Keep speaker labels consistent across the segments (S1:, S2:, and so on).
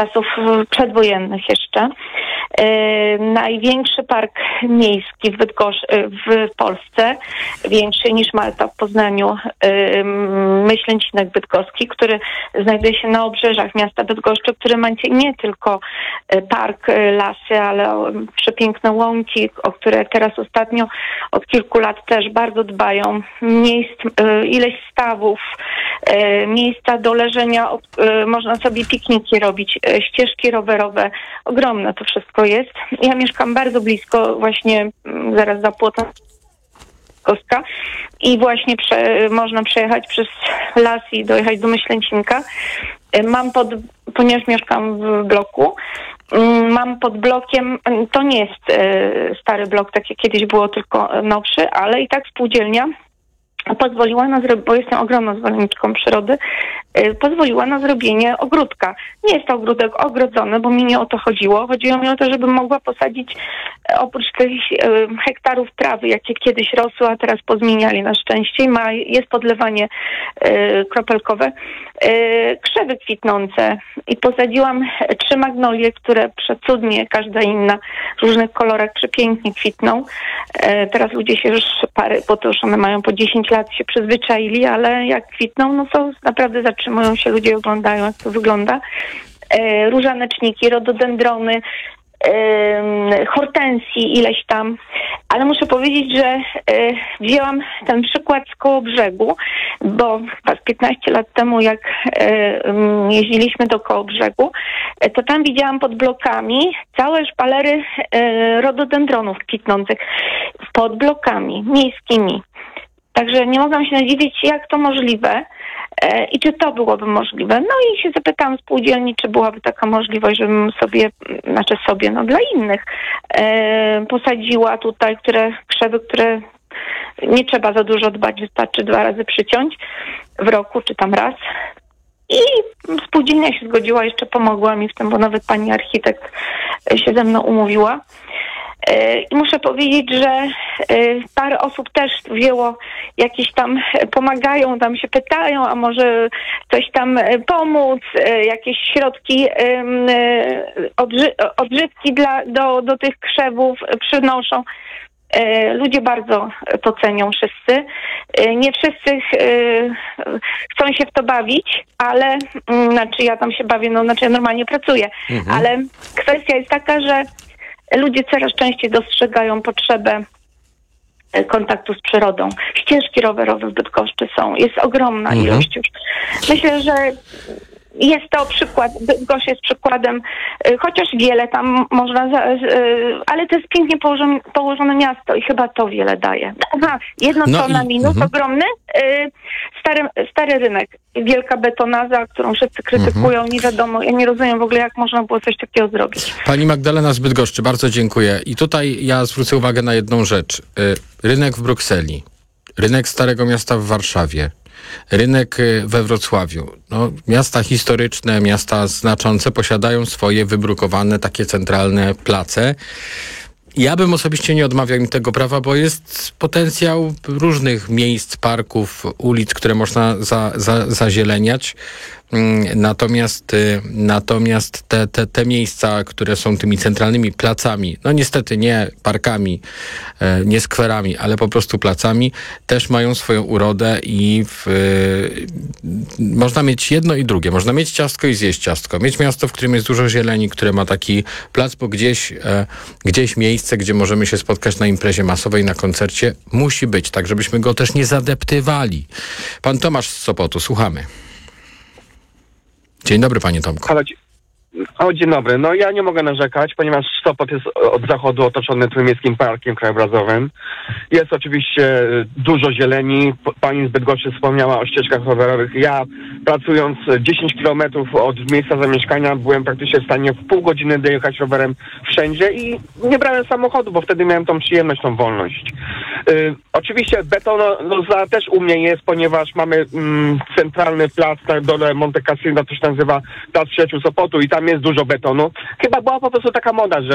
S1: czasów przedwojennych jeszcze. Największy park miejski w Polsce, większy niż Malta w Poznaniu, Myślęcinek Bydgoski, który znajduje się na obrzeżach miasta Bydgoszczy, który ma nie tylko park, lasy, ale przepiękne łąki, o które teraz ostatnio od kilku lat też bardzo dbają. Ileś stawów, miejsca do leżenia, można sobie pikniki robić, ścieżki rowerowe, ogromne to wszystko jest. Ja mieszkam bardzo blisko, właśnie zaraz za płotem Koska i właśnie można przejechać przez las i dojechać do Myślęcinka. Ponieważ mieszkam w bloku, mam pod blokiem, to nie jest stary blok, tak jak kiedyś było, tylko nowszy, ale i tak spółdzielnia pozwoliła na zrobienie, bo jestem ogromną zwolenniczką przyrody, pozwoliła na zrobienie ogródka. Nie jest to ogródek ogrodzony, bo mi nie o to chodziło. Chodziło mi o to, żebym mogła posadzić oprócz tych hektarów trawy, jakie kiedyś rosły, a teraz pozmieniali na szczęście. Jest podlewanie kropelkowe, krzewy kwitnące i posadziłam 3 magnolie, które przecudnie, każda inna, w różnych kolorach przepięknie kwitną. Teraz ludzie się już bo to już one mają po 10 lat, się przyzwyczaili, ale jak kwitną, no to naprawdę zatrzymują się ludzie, oglądają, jak to wygląda. Różaneczniki, rododendrony, hortensji ileś tam, ale muszę powiedzieć, że wzięłam ten przykład z Kołobrzegu, bo chyba z 15 lat temu, jak jeździliśmy do Kołobrzegu, to tam widziałam pod blokami całe szpalery rododendronów kwitnących pod blokami miejskimi. Także nie mogłam się nadziwić, jak to możliwe i czy to byłoby możliwe. No i się zapytałam spółdzielni, czy byłaby taka możliwość, żebym dla innych posadziła tutaj krzewy, które nie trzeba za dużo dbać, wystarczy 2 razy przyciąć w roku, czy tam raz. I spółdzielnia się zgodziła, jeszcze pomogła mi w tym, bo nawet pani architekt się ze mną umówiła. I muszę powiedzieć, że parę osób też wzięło jakieś tam, pomagają, tam się pytają, a może coś tam pomóc, jakieś środki, odżywki do tych krzewów przynoszą. Ludzie bardzo to cenią wszyscy. Nie wszyscy chcą się w to bawić, ale ja tam się bawię, ja normalnie pracuję, ale kwestia jest taka, że ludzie coraz częściej dostrzegają potrzebę kontaktu z przyrodą. Ścieżki rowerowe w Bydgoszczy jest ogromna ilość już. Myślę, że jest to przykład, Bydgoszcz jest przykładem, chociaż wiele tam można, ale to jest pięknie położone miasto i chyba to wiele daje. Jedno co na minus ogromny, stary rynek, wielka betonaza, którą wszyscy krytykują, nie wiadomo, ja nie rozumiem w ogóle, jak można było coś takiego zrobić.
S2: Pani Magdalena z Bydgoszczy, bardzo dziękuję. I tutaj ja zwrócę uwagę na jedną rzecz. Rynek w Brukseli, rynek Starego Miasta w Warszawie, rynek we Wrocławiu. Miasta historyczne, miasta znaczące posiadają swoje wybrukowane, takie centralne place. Ja bym osobiście nie odmawiał im tego prawa, bo jest potencjał różnych miejsc, parków, ulic, które można zazieleniać. Natomiast te miejsca, które są tymi centralnymi placami, niestety nie parkami, nie skwerami, ale po prostu placami, też mają swoją urodę i można mieć jedno i drugie. Można mieć ciastko i zjeść ciastko. Mieć miasto, w którym jest dużo zieleni, które ma taki plac, bo gdzieś miejsce, gdzie możemy się spotkać na imprezie masowej, na koncercie, musi być, tak żebyśmy go też nie zadeptywali. Pan Tomasz z Sopotu, słuchamy. Dzień dobry, panie Tomku.
S3: Dzień dobry. Ja nie mogę narzekać, ponieważ Sopot jest od zachodu otoczony Trójmiejskim Parkiem Krajobrazowym. Jest oczywiście dużo zieleni. Pani z Bydgoszczy wspomniała o ścieżkach rowerowych. Ja, pracując 10 kilometrów od miejsca zamieszkania, byłem praktycznie w stanie w pół godziny dojechać rowerem wszędzie i nie brałem samochodu, bo wtedy miałem tą przyjemność, tą wolność. Oczywiście betonoza też u mnie jest, ponieważ mamy centralny plac na dole Monte Cassino, to się nazywa Plac Przyjaciół Sopotu i tam jest dużo betonu. Chyba była po prostu taka moda, że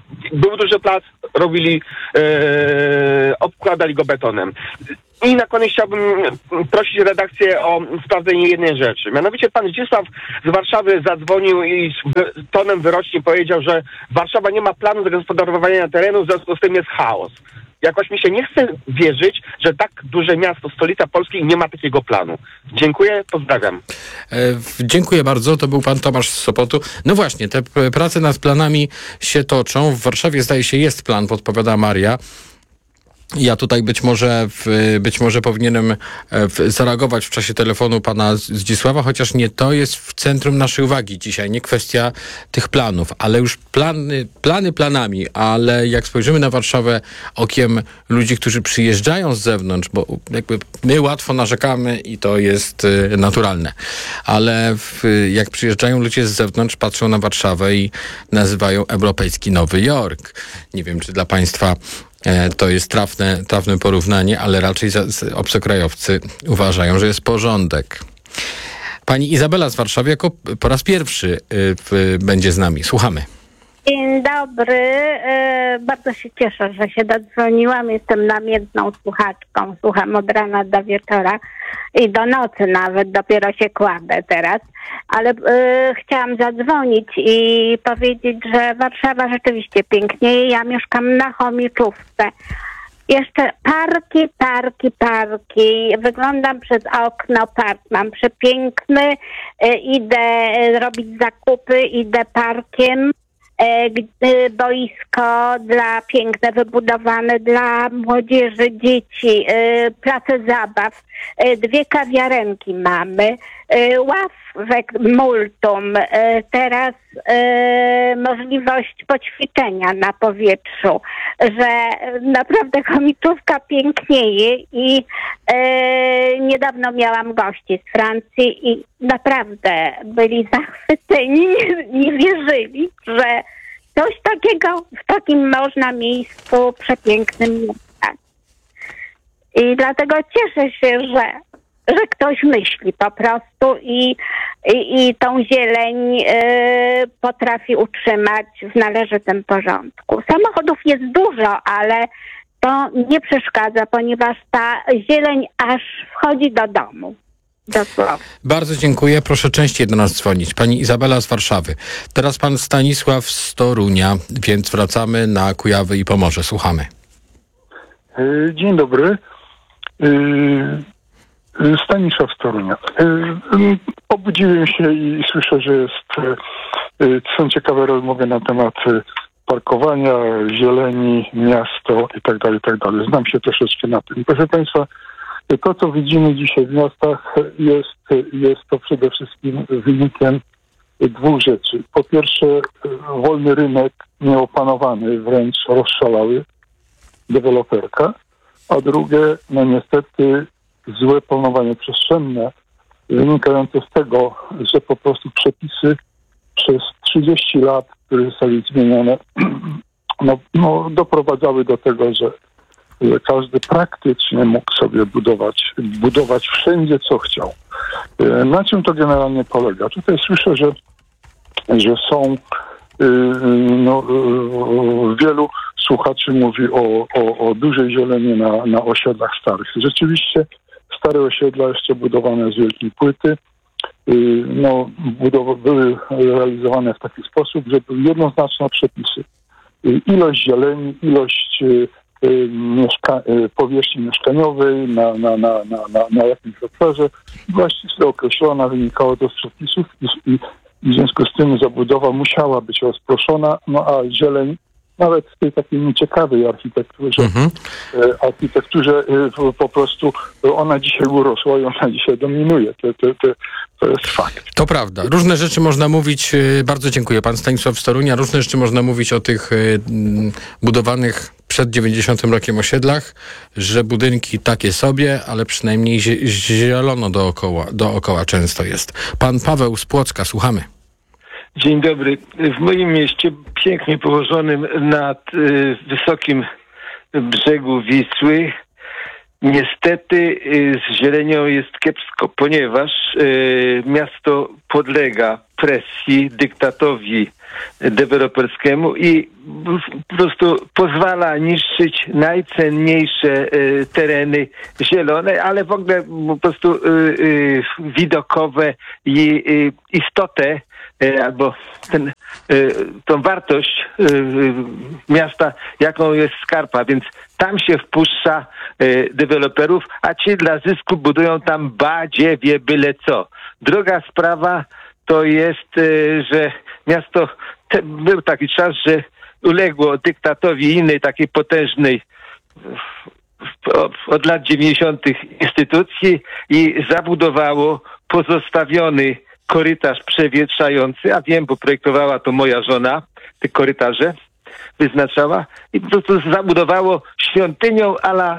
S3: Był duży plac, robili, obkładali go betonem. I na koniec chciałbym prosić redakcję o sprawdzenie jednej rzeczy. Mianowicie pan Zdzisław z Warszawy zadzwonił i z tonem wyrocznym powiedział, że Warszawa nie ma planu zagospodarowania terenu, w związku z tym jest chaos. Jakoś mi się nie chce wierzyć, że tak duże miasto, stolica Polski, nie ma takiego planu. Dziękuję, pozdrawiam.
S2: Dziękuję bardzo, to był pan Tomasz z Sopotu. No właśnie, te prace nad planami się toczą. W Warszawie zdaje się jest plan, podpowiada Maria. Ja tutaj być może powinienem zareagować w czasie telefonu pana Zdzisława, chociaż nie to jest w centrum naszej uwagi dzisiaj, nie kwestia tych planów, ale już plany planami, ale jak spojrzymy na Warszawę okiem ludzi, którzy przyjeżdżają z zewnątrz, bo jakby my łatwo narzekamy i to jest naturalne, ale jak przyjeżdżają ludzie z zewnątrz, patrzą na Warszawę i nazywają europejski Nowy Jork. Nie wiem, czy dla państwa to jest trafne porównanie, ale raczej obcokrajowcy uważają, że jest porządek. Pani Izabela z Warszawy jako po raz pierwszy będzie z nami. Słuchamy.
S4: Dzień dobry. Bardzo się cieszę, że się dodzwoniłam. Jestem namiętną słuchaczką. Słucham od rana do wieczora i do nocy nawet. Dopiero się kładę teraz. Ale chciałam zadzwonić i powiedzieć, że Warszawa rzeczywiście pięknieje. Ja mieszkam na Chomiczówce. Jeszcze parki. Wyglądam przez okno, park mam przepiękny. Idę robić zakupy, idę parkiem. Boisko piękne, wybudowane dla młodzieży, dzieci, place zabaw, 2 kawiarenki mamy, ławek multum, teraz możliwość poćwiczenia na powietrzu, że naprawdę Chomiczówka pięknieje i niedawno miałam gości z Francji i naprawdę byli zachwyceni, nie wierzyli, że coś takiego w takim można miejscu przepięknym mieszkać. I dlatego cieszę się, że ktoś myśli po prostu i tą zieleń potrafi utrzymać w należytym porządku. Samochodów jest dużo, ale to nie przeszkadza, ponieważ ta zieleń aż wchodzi do domu.
S2: Bardzo dziękuję. Proszę częściej do nas dzwonić. Pani Izabela z Warszawy. Teraz pan Stanisław z Torunia, więc wracamy na Kujawy i Pomorze. Słuchamy.
S5: Dzień dobry. Stanisław z Torunia. Obudziłem się i słyszę, że są ciekawe rozmowy na temat parkowania, zieleni, miasto i tak dalej. Znam się troszeczkę na tym. Proszę państwa, to, co widzimy dzisiaj w miastach, jest to przede wszystkim wynikiem 2 rzeczy. Po pierwsze, wolny rynek nieopanowany, wręcz rozszalały, deweloperka, a drugie, no niestety, złe planowanie przestrzenne, wynikające z tego, że po prostu przepisy przez 30 lat, które zostały zmienione, doprowadzały do tego, że każdy praktycznie mógł sobie budować wszędzie, co chciał. Na czym to generalnie polega? Tutaj słyszę, że są wielu słuchaczy mówi o dużej zieleni na osiedlach starych. Rzeczywiście stare osiedla jeszcze budowane z wielkiej płyty były realizowane w taki sposób, że były jednoznaczne przepisy. Ilość zieleni, ilość powierzchni mieszkaniowej na jakimś obszarze była ściśle określona, wynikało to z przepisów i w związku z tym zabudowa musiała być rozproszona, a zieleń nawet w tej takiej nieciekawej architekturze po prostu ona dzisiaj urosła i ona dzisiaj dominuje. To jest fakt.
S2: To prawda. Różne rzeczy można mówić, bardzo dziękuję pan Stanisław z Torunia, różne rzeczy można mówić o tych budowanych przed 90 rokiem osiedlach, że budynki takie sobie, ale przynajmniej zielono dookoła często jest. Pan Paweł z Płocka, słuchamy.
S6: Dzień dobry. W moim mieście, pięknie położonym nad wysokim brzegu Wisły, Niestety z zielenią jest kiepsko, ponieważ miasto podlega presji, dyktatowi deweloperskiemu i po prostu pozwala niszczyć najcenniejsze tereny zielone, ale w ogóle po prostu widokowe i istotę albo tą wartość miasta, jaką jest Skarpa, więc tam się wpuszcza deweloperów, a ci dla zysku budują tam badziewie byle co. Druga sprawa to jest, że miasto, był taki czas, że uległo dyktatowi innej takiej potężnej od lat 90. instytucji i zabudowało pozostawiony korytarz przewietrzający, a wiem, bo projektowała to moja żona, te korytarze wyznaczała i po prostu zabudowało świątynią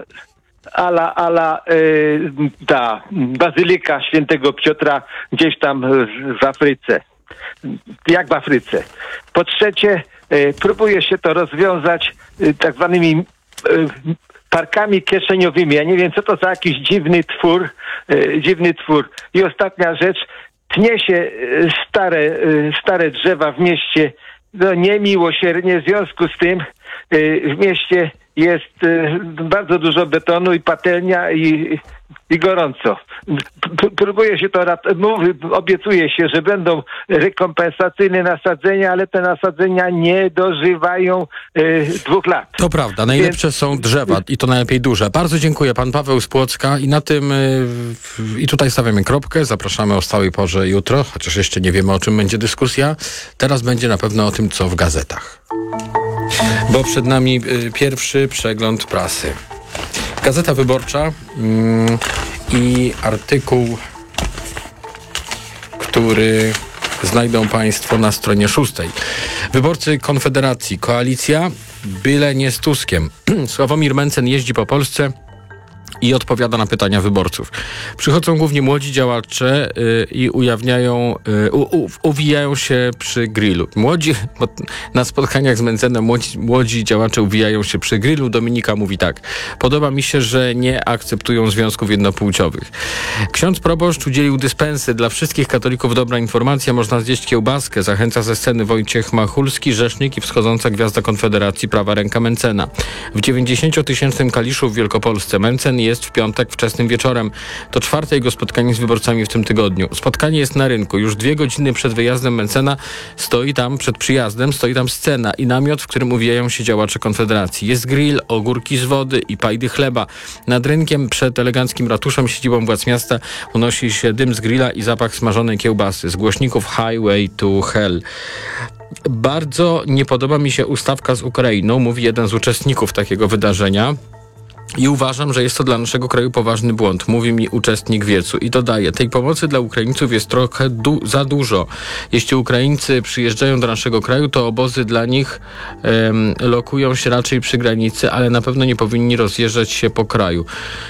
S6: ta bazylika świętego Piotra gdzieś tam w Afryce. Jak w Afryce. Po trzecie, próbuje się to rozwiązać tak zwanymi parkami kieszeniowymi. Ja nie wiem, co to za jakiś dziwny twór. I ostatnia rzecz, tnie się stare drzewa w mieście niemiłosiernie. W związku z tym w mieście jest bardzo dużo betonu i patelnia i gorąco. Próbuje się to, obiecuje się, że będą rekompensacyjne nasadzenia, ale te nasadzenia nie dożywają 2 lat.
S2: To prawda, najlepsze są drzewa i to najlepiej duże. Bardzo dziękuję, pan Paweł z Płocka i na tym i tutaj stawiamy kropkę. Zapraszamy o stałej porze jutro, chociaż jeszcze nie wiemy, o czym będzie dyskusja. Teraz będzie na pewno o tym, co w gazetach. Bo przed nami pierwszy przegląd prasy. Gazeta Wyborcza i artykuł, który znajdą państwo na stronie 6. Wyborcy Konfederacji. Koalicja, byle nie z Tuskiem. Sławomir Mencen jeździ po Polsce i odpowiada na pytania wyborców. Przychodzą głównie młodzi działacze i uwijają się przy grillu. Na spotkaniach z Mencenem młodzi działacze uwijają się przy grillu. Dominika mówi tak. Podoba mi się, że nie akceptują związków jednopłciowych. Ksiądz proboszcz udzielił dyspensy dla wszystkich katolików. Dobra informacja, można zjeść kiełbaskę. Zachęca ze sceny Wojciech Machulski, rzecznik i wschodząca gwiazda Konfederacji, prawa ręka Mencena. W 90-tysięcznym Kaliszu w Wielkopolsce Mencen jest w piątek wczesnym wieczorem. To 4. jego spotkanie z wyborcami w tym tygodniu. Spotkanie jest na rynku. Już 2 godziny przed wyjazdem Mencena przed przyjazdem stoi tam scena i namiot, w którym uwijają się działacze Konfederacji. Jest grill, ogórki z wody i pajdy chleba. Nad rynkiem przed eleganckim ratuszem, siedzibą władz miasta, unosi się dym z grilla i zapach smażonej kiełbasy. Z głośników Highway to Hell. Bardzo nie podoba mi się ustawka z Ukrainą, mówi jeden z uczestników takiego wydarzenia. I uważam, że jest to dla naszego kraju poważny błąd, mówi mi uczestnik wiecu. I dodaje, tej pomocy dla Ukraińców jest trochę za dużo. Jeśli Ukraińcy przyjeżdżają do naszego kraju, to obozy dla nich lokują się raczej przy granicy, ale na pewno nie powinni rozjeżdżać się po kraju.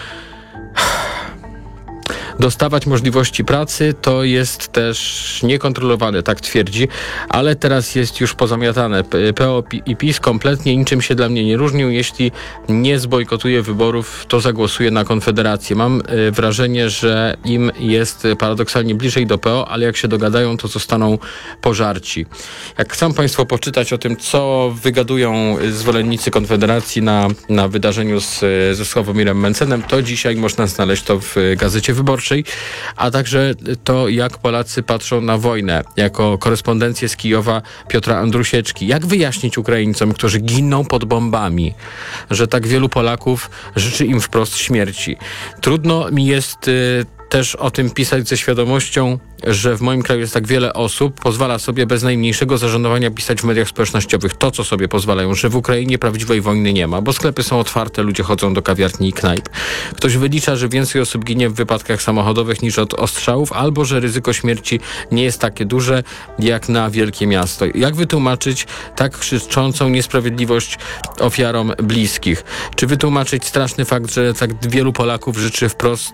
S2: Dostawać możliwości pracy to jest też niekontrolowane, tak twierdzi, ale teraz jest już pozamiatane. PO i PiS kompletnie niczym się dla mnie nie różnią. Jeśli nie zbojkotuje wyborów, to zagłosuje na Konfederację. Mam wrażenie, że im jest paradoksalnie bliżej do PO, ale jak się dogadają, to zostaną pożarci. Jak chcą państwo poczytać o tym, co wygadują zwolennicy Konfederacji na wydarzeniu ze Sławomirem Mencenem, to dzisiaj można znaleźć to w Gazecie Wyborczej. A także to, jak Polacy patrzą na wojnę, jako korespondencję z Kijowa Piotra Andrusieczki. Jak wyjaśnić Ukraińcom, którzy giną pod bombami, że tak wielu Polaków życzy im wprost śmierci? Trudno mi jest też o tym pisać ze świadomością, że w moim kraju jest tak wiele osób, pozwala sobie bez najmniejszego zażenowania pisać w mediach społecznościowych to, co sobie pozwalają, że w Ukrainie prawdziwej wojny nie ma, bo sklepy są otwarte, ludzie chodzą do kawiarni i knajp. Ktoś wylicza, że więcej osób ginie w wypadkach samochodowych niż od ostrzałów, albo że ryzyko śmierci nie jest takie duże jak na wielkie miasto. Jak wytłumaczyć tak krzyczącą niesprawiedliwość ofiarom bliskich? Czy wytłumaczyć straszny fakt, że tak wielu Polaków życzy wprost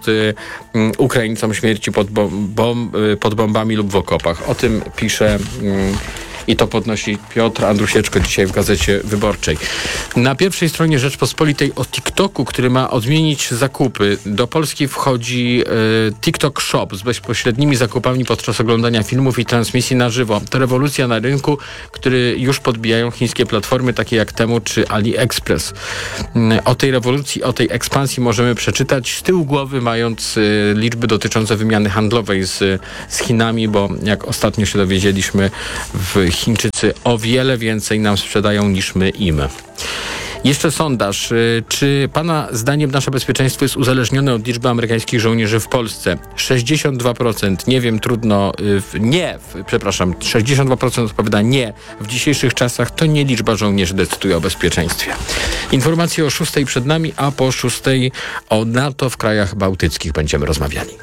S2: Ukraińcom śmierci pod bombami lub w okopach? O tym pisze I to podnosi Piotr Andrusieczko dzisiaj w Gazecie Wyborczej. Na pierwszej stronie Rzeczpospolitej o TikToku, który ma odmienić zakupy. Do Polski wchodzi TikTok Shop z bezpośrednimi zakupami podczas oglądania filmów i transmisji na żywo. To rewolucja na rynku, który już podbijają chińskie platformy takie jak Temu czy AliExpress. O tej rewolucji, o tej ekspansji możemy przeczytać z tyłu głowy, mając liczby dotyczące wymiany handlowej z Chinami, bo jak ostatnio się dowiedzieliśmy, Chińczycy o wiele więcej nam sprzedają niż my im. Jeszcze sondaż. Czy pana zdaniem nasze bezpieczeństwo jest uzależnione od liczby amerykańskich żołnierzy w Polsce? 62%. Nie wiem, trudno. 62% odpowiada nie. W dzisiejszych czasach to nie liczba żołnierzy decyduje o bezpieczeństwie. Informacje o 6:00 przed nami, a po 6:00 o NATO w krajach bałtyckich będziemy rozmawiali.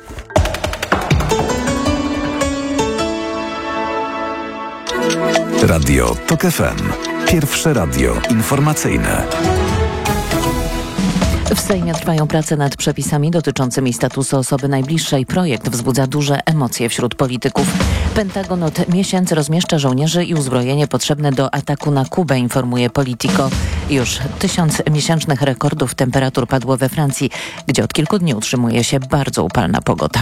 S7: Radio TOK FM. Pierwsze radio informacyjne.
S8: W Sejmie trwają prace nad przepisami dotyczącymi statusu osoby najbliższej. Projekt wzbudza duże emocje wśród polityków. Pentagon od miesięcy rozmieszcza żołnierzy i uzbrojenie potrzebne do ataku na Kubę, informuje Politico. Już 1000 miesięcznych rekordów temperatur padło we Francji, gdzie od kilku dni utrzymuje się bardzo upalna pogoda.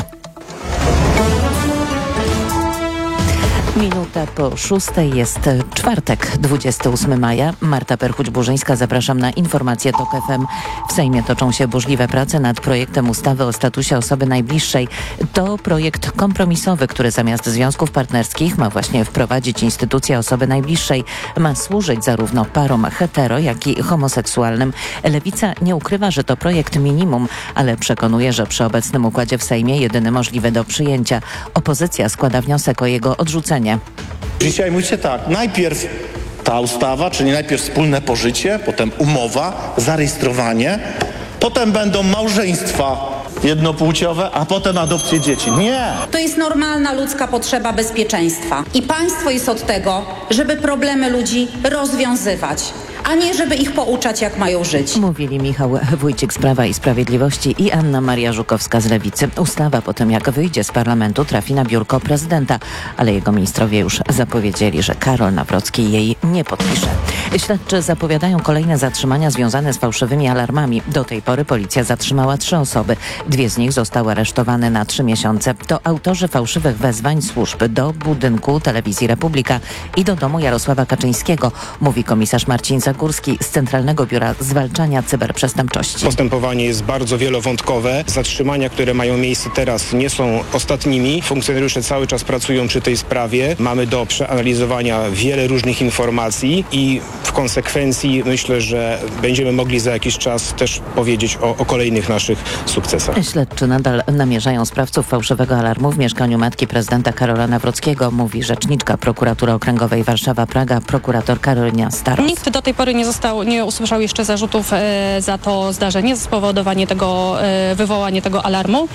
S8: Minuta po 6:00 jest czwartek, 28 maja. Marta Perchuć-Burzyńska, zapraszam na informacje TOK FM. W Sejmie toczą się burzliwe prace nad projektem ustawy o statusie osoby najbliższej. To projekt kompromisowy, który zamiast związków partnerskich ma właśnie wprowadzić instytucję osoby najbliższej. Ma służyć zarówno parom hetero, jak i homoseksualnym. Lewica nie ukrywa, że to projekt minimum, ale przekonuje, że przy obecnym układzie w Sejmie jedyny możliwy do przyjęcia. Opozycja składa wniosek o jego odrzucenie.
S9: Dzisiaj mówicie tak, najpierw ta ustawa, czyli najpierw wspólne pożycie, potem umowa, zarejestrowanie, potem będą małżeństwa jednopłciowe, a potem adopcje dzieci. Nie!
S10: To jest normalna ludzka potrzeba bezpieczeństwa i państwo jest od tego, żeby problemy ludzi rozwiązywać, a nie żeby ich pouczać, jak mają żyć.
S8: Mówili Michał Wójcik z Prawa i Sprawiedliwości i Anna Maria Żukowska z Lewicy. Ustawa po tym, jak wyjdzie z parlamentu, trafi na biurko prezydenta, ale jego ministrowie już zapowiedzieli, że Karol Nawrocki jej nie podpisze. Śledczy zapowiadają kolejne zatrzymania związane z fałszywymi alarmami. Do tej pory policja zatrzymała 3 osoby. 2 z nich zostały aresztowane na 3 miesiące. To autorzy fałszywych wezwań służb do budynku Telewizji Republika i do domu Jarosława Kaczyńskiego, mówi komisarz Marcin Zagórski z Centralnego Biura Zwalczania Cyberprzestępczości.
S11: Postępowanie jest bardzo wielowątkowe. Zatrzymania, które mają miejsce teraz, nie są ostatnimi. Funkcjonariusze cały czas pracują przy tej sprawie. Mamy do przeanalizowania wiele różnych informacji i w konsekwencji myślę, że będziemy mogli za jakiś czas też powiedzieć o kolejnych naszych sukcesach.
S8: Śledczy nadal namierzają sprawców fałszywego alarmu w mieszkaniu matki prezydenta Karola Nawrockiego, mówi rzeczniczka Prokuratury Okręgowej Warszawa-Praga, prokurator Karolina Starost.
S12: Nikt do tej pory nie usłyszał jeszcze zarzutów za to zdarzenie, za spowodowanie tego, wywołanie tego alarmu.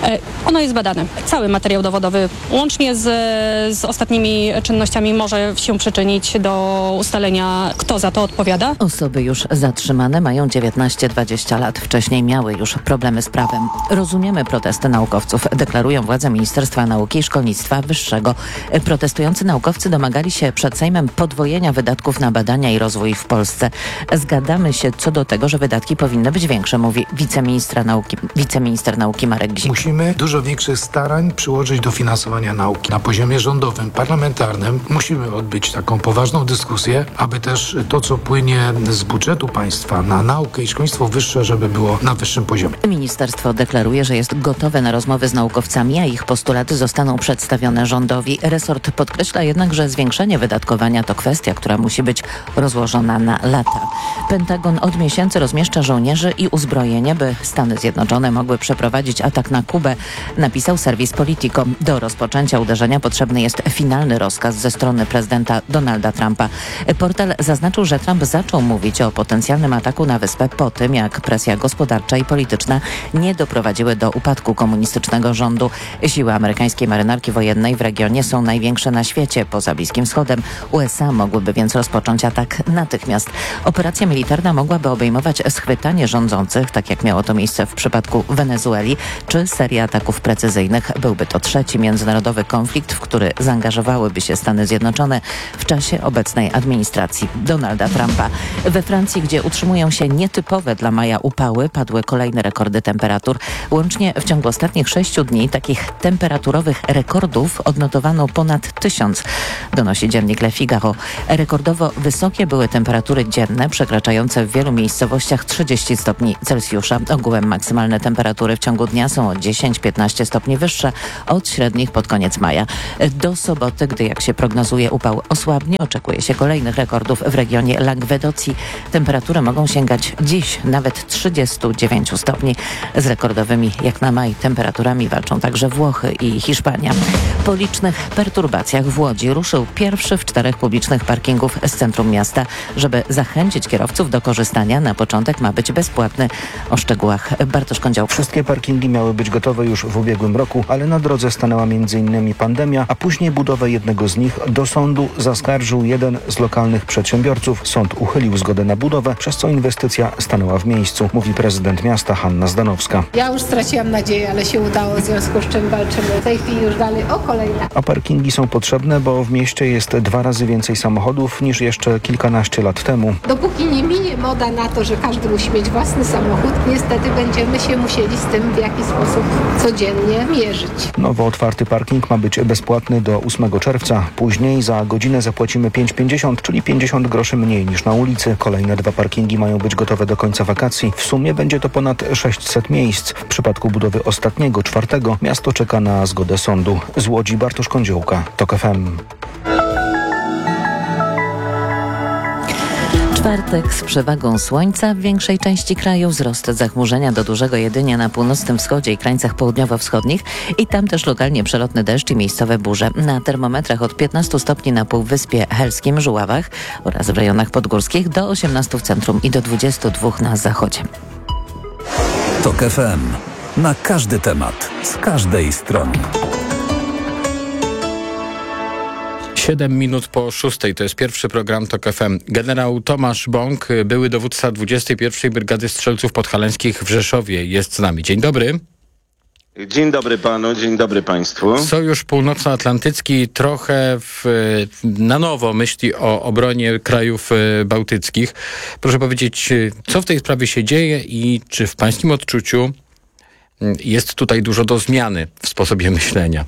S12: Ono jest badane. Cały materiał dowodowy, łącznie z ostatnimi czynnościami, może się przyczynić do ustalenia, kto za to odpowiada.
S8: Osoby już zatrzymane mają 19-20 lat. Wcześniej miały już problemy z prawem. Rozumiemy protesty naukowców, deklarują władze Ministerstwa Nauki i Szkolnictwa Wyższego. Protestujący naukowcy domagali się przed Sejmem podwojenia wydatków na badania i rozwój w Polsce. Zgadzamy się co do tego, że wydatki powinny być większe, mówi wiceminister nauki Marek Gzik.
S13: Musimy dużo większych starań przyłożyć do finansowania nauki. Na poziomie rządowym, parlamentarnym musimy odbyć taką poważną dyskusję, aby też to, co płynie z budżetu państwa na naukę i szkolnictwo wyższe, żeby było na wyższym poziomie.
S8: Ministerstwo deklaruje, że jest gotowe na rozmowy z naukowcami, a ich postulaty zostaną przedstawione rządowi. Resort podkreśla jednak, że zwiększenie wydatkowania to kwestia, która musi być rozłożona na lata. Pentagon od miesięcy rozmieszcza żołnierzy i uzbrojenie, by Stany Zjednoczone mogły przeprowadzić atak na Kubę, napisał serwis Politico. Do rozpoczęcia uderzenia potrzebny jest finalny rozkaz ze strony prezydenta Donalda Trumpa. Portal zaznaczył, że Trump zaczął mówić o potencjalnym ataku na wyspę po tym, jak presja gospodarcza i polityczna nie doprowadziły do upadku komunistycznego rządu. Siły amerykańskiej marynarki wojennej w regionie są największe na świecie. Poza Bliskim Wschodem USA mogłyby więc rozpocząć atak natychmiast. miast. Operacja militarna mogłaby obejmować schwytanie rządzących, tak jak miało to miejsce w przypadku Wenezueli, czy serię ataków precyzyjnych. Byłby to trzeci międzynarodowy konflikt, w który zaangażowałyby się Stany Zjednoczone w czasie obecnej administracji Donalda Trumpa. We Francji, gdzie utrzymują się nietypowe dla maja upały, padły kolejne rekordy temperatur. Łącznie w ciągu ostatnich 6 dni takich temperaturowych rekordów odnotowano ponad 1000, donosi dziennik Le Figaro. Rekordowo wysokie były temperatury dzienne, przekraczające w wielu miejscowościach 30 stopni Celsjusza. Ogółem maksymalne temperatury w ciągu dnia są o 10-15 stopni wyższe od średnich pod koniec maja. Do soboty, gdy jak się prognozuje upał osłabnie, oczekuje się kolejnych rekordów w regionie Languedocji. Temperatury mogą sięgać dziś nawet 39 stopni. Z rekordowymi jak na maj temperaturami walczą także Włochy i Hiszpania. Po licznych perturbacjach w Łodzi ruszył pierwszy w 4 publicznych parkingów z centrum miasta. Żeby zachęcić kierowców do korzystania, na początek ma być bezpłatny. O szczegółach Bartosz Kądział.
S14: Wszystkie parkingi miały być gotowe już w ubiegłym roku, ale na drodze stanęła m.in. pandemia, a później budowę jednego z nich do sądu zaskarżył jeden z lokalnych przedsiębiorców. Sąd uchylił zgodę na budowę, przez co inwestycja stanęła w miejscu, mówi prezydent miasta Hanna Zdanowska.
S15: Ja już straciłam nadzieję, ale się udało, w związku z czym walczymy w tej chwili już dalej o kolejne.
S14: A parkingi są potrzebne, bo w mieście jest 2 razy więcej samochodów niż jeszcze kilkanaście lat temu.
S15: Dopóki nie minie moda na to, że każdy musi mieć własny samochód, niestety będziemy się musieli z tym w jakiś sposób codziennie mierzyć.
S14: Nowo otwarty parking ma być bezpłatny do 8 czerwca. Później za godzinę zapłacimy 5,50, czyli 50 groszy mniej niż na ulicy. Kolejne 2 parkingi mają być gotowe do końca wakacji. W sumie będzie to ponad 600 miejsc. W przypadku budowy ostatniego, 4, miasto czeka na zgodę sądu. Z Łodzi Bartosz Kądziołka, TOK FM.
S8: Czwartek z przewagą słońca w większej części kraju, wzrost zachmurzenia do dużego jedynie na północnym wschodzie i krańcach południowo-wschodnich i tam też lokalnie przelotny deszcz i miejscowe burze. Na termometrach od 15 stopni na Półwyspie Helskim, Żuławach oraz w rejonach podgórskich do 18 w centrum i do 22 na zachodzie.
S7: TOK FM. Na każdy temat, z każdej strony.
S2: 7 minut po 6. To jest pierwszy program TOK FM. Generał Tomasz Bąk, były dowódca 21. Brygady Strzelców Podhalańskich w Rzeszowie, jest z nami. Dzień dobry.
S16: Dzień dobry panu, dzień dobry państwu.
S2: Sojusz Północnoatlantycki trochę na nowo myśli o obronie krajów bałtyckich. Proszę powiedzieć, co w tej sprawie się dzieje i czy w pańskim odczuciu jest tutaj dużo do zmiany w sposobie myślenia?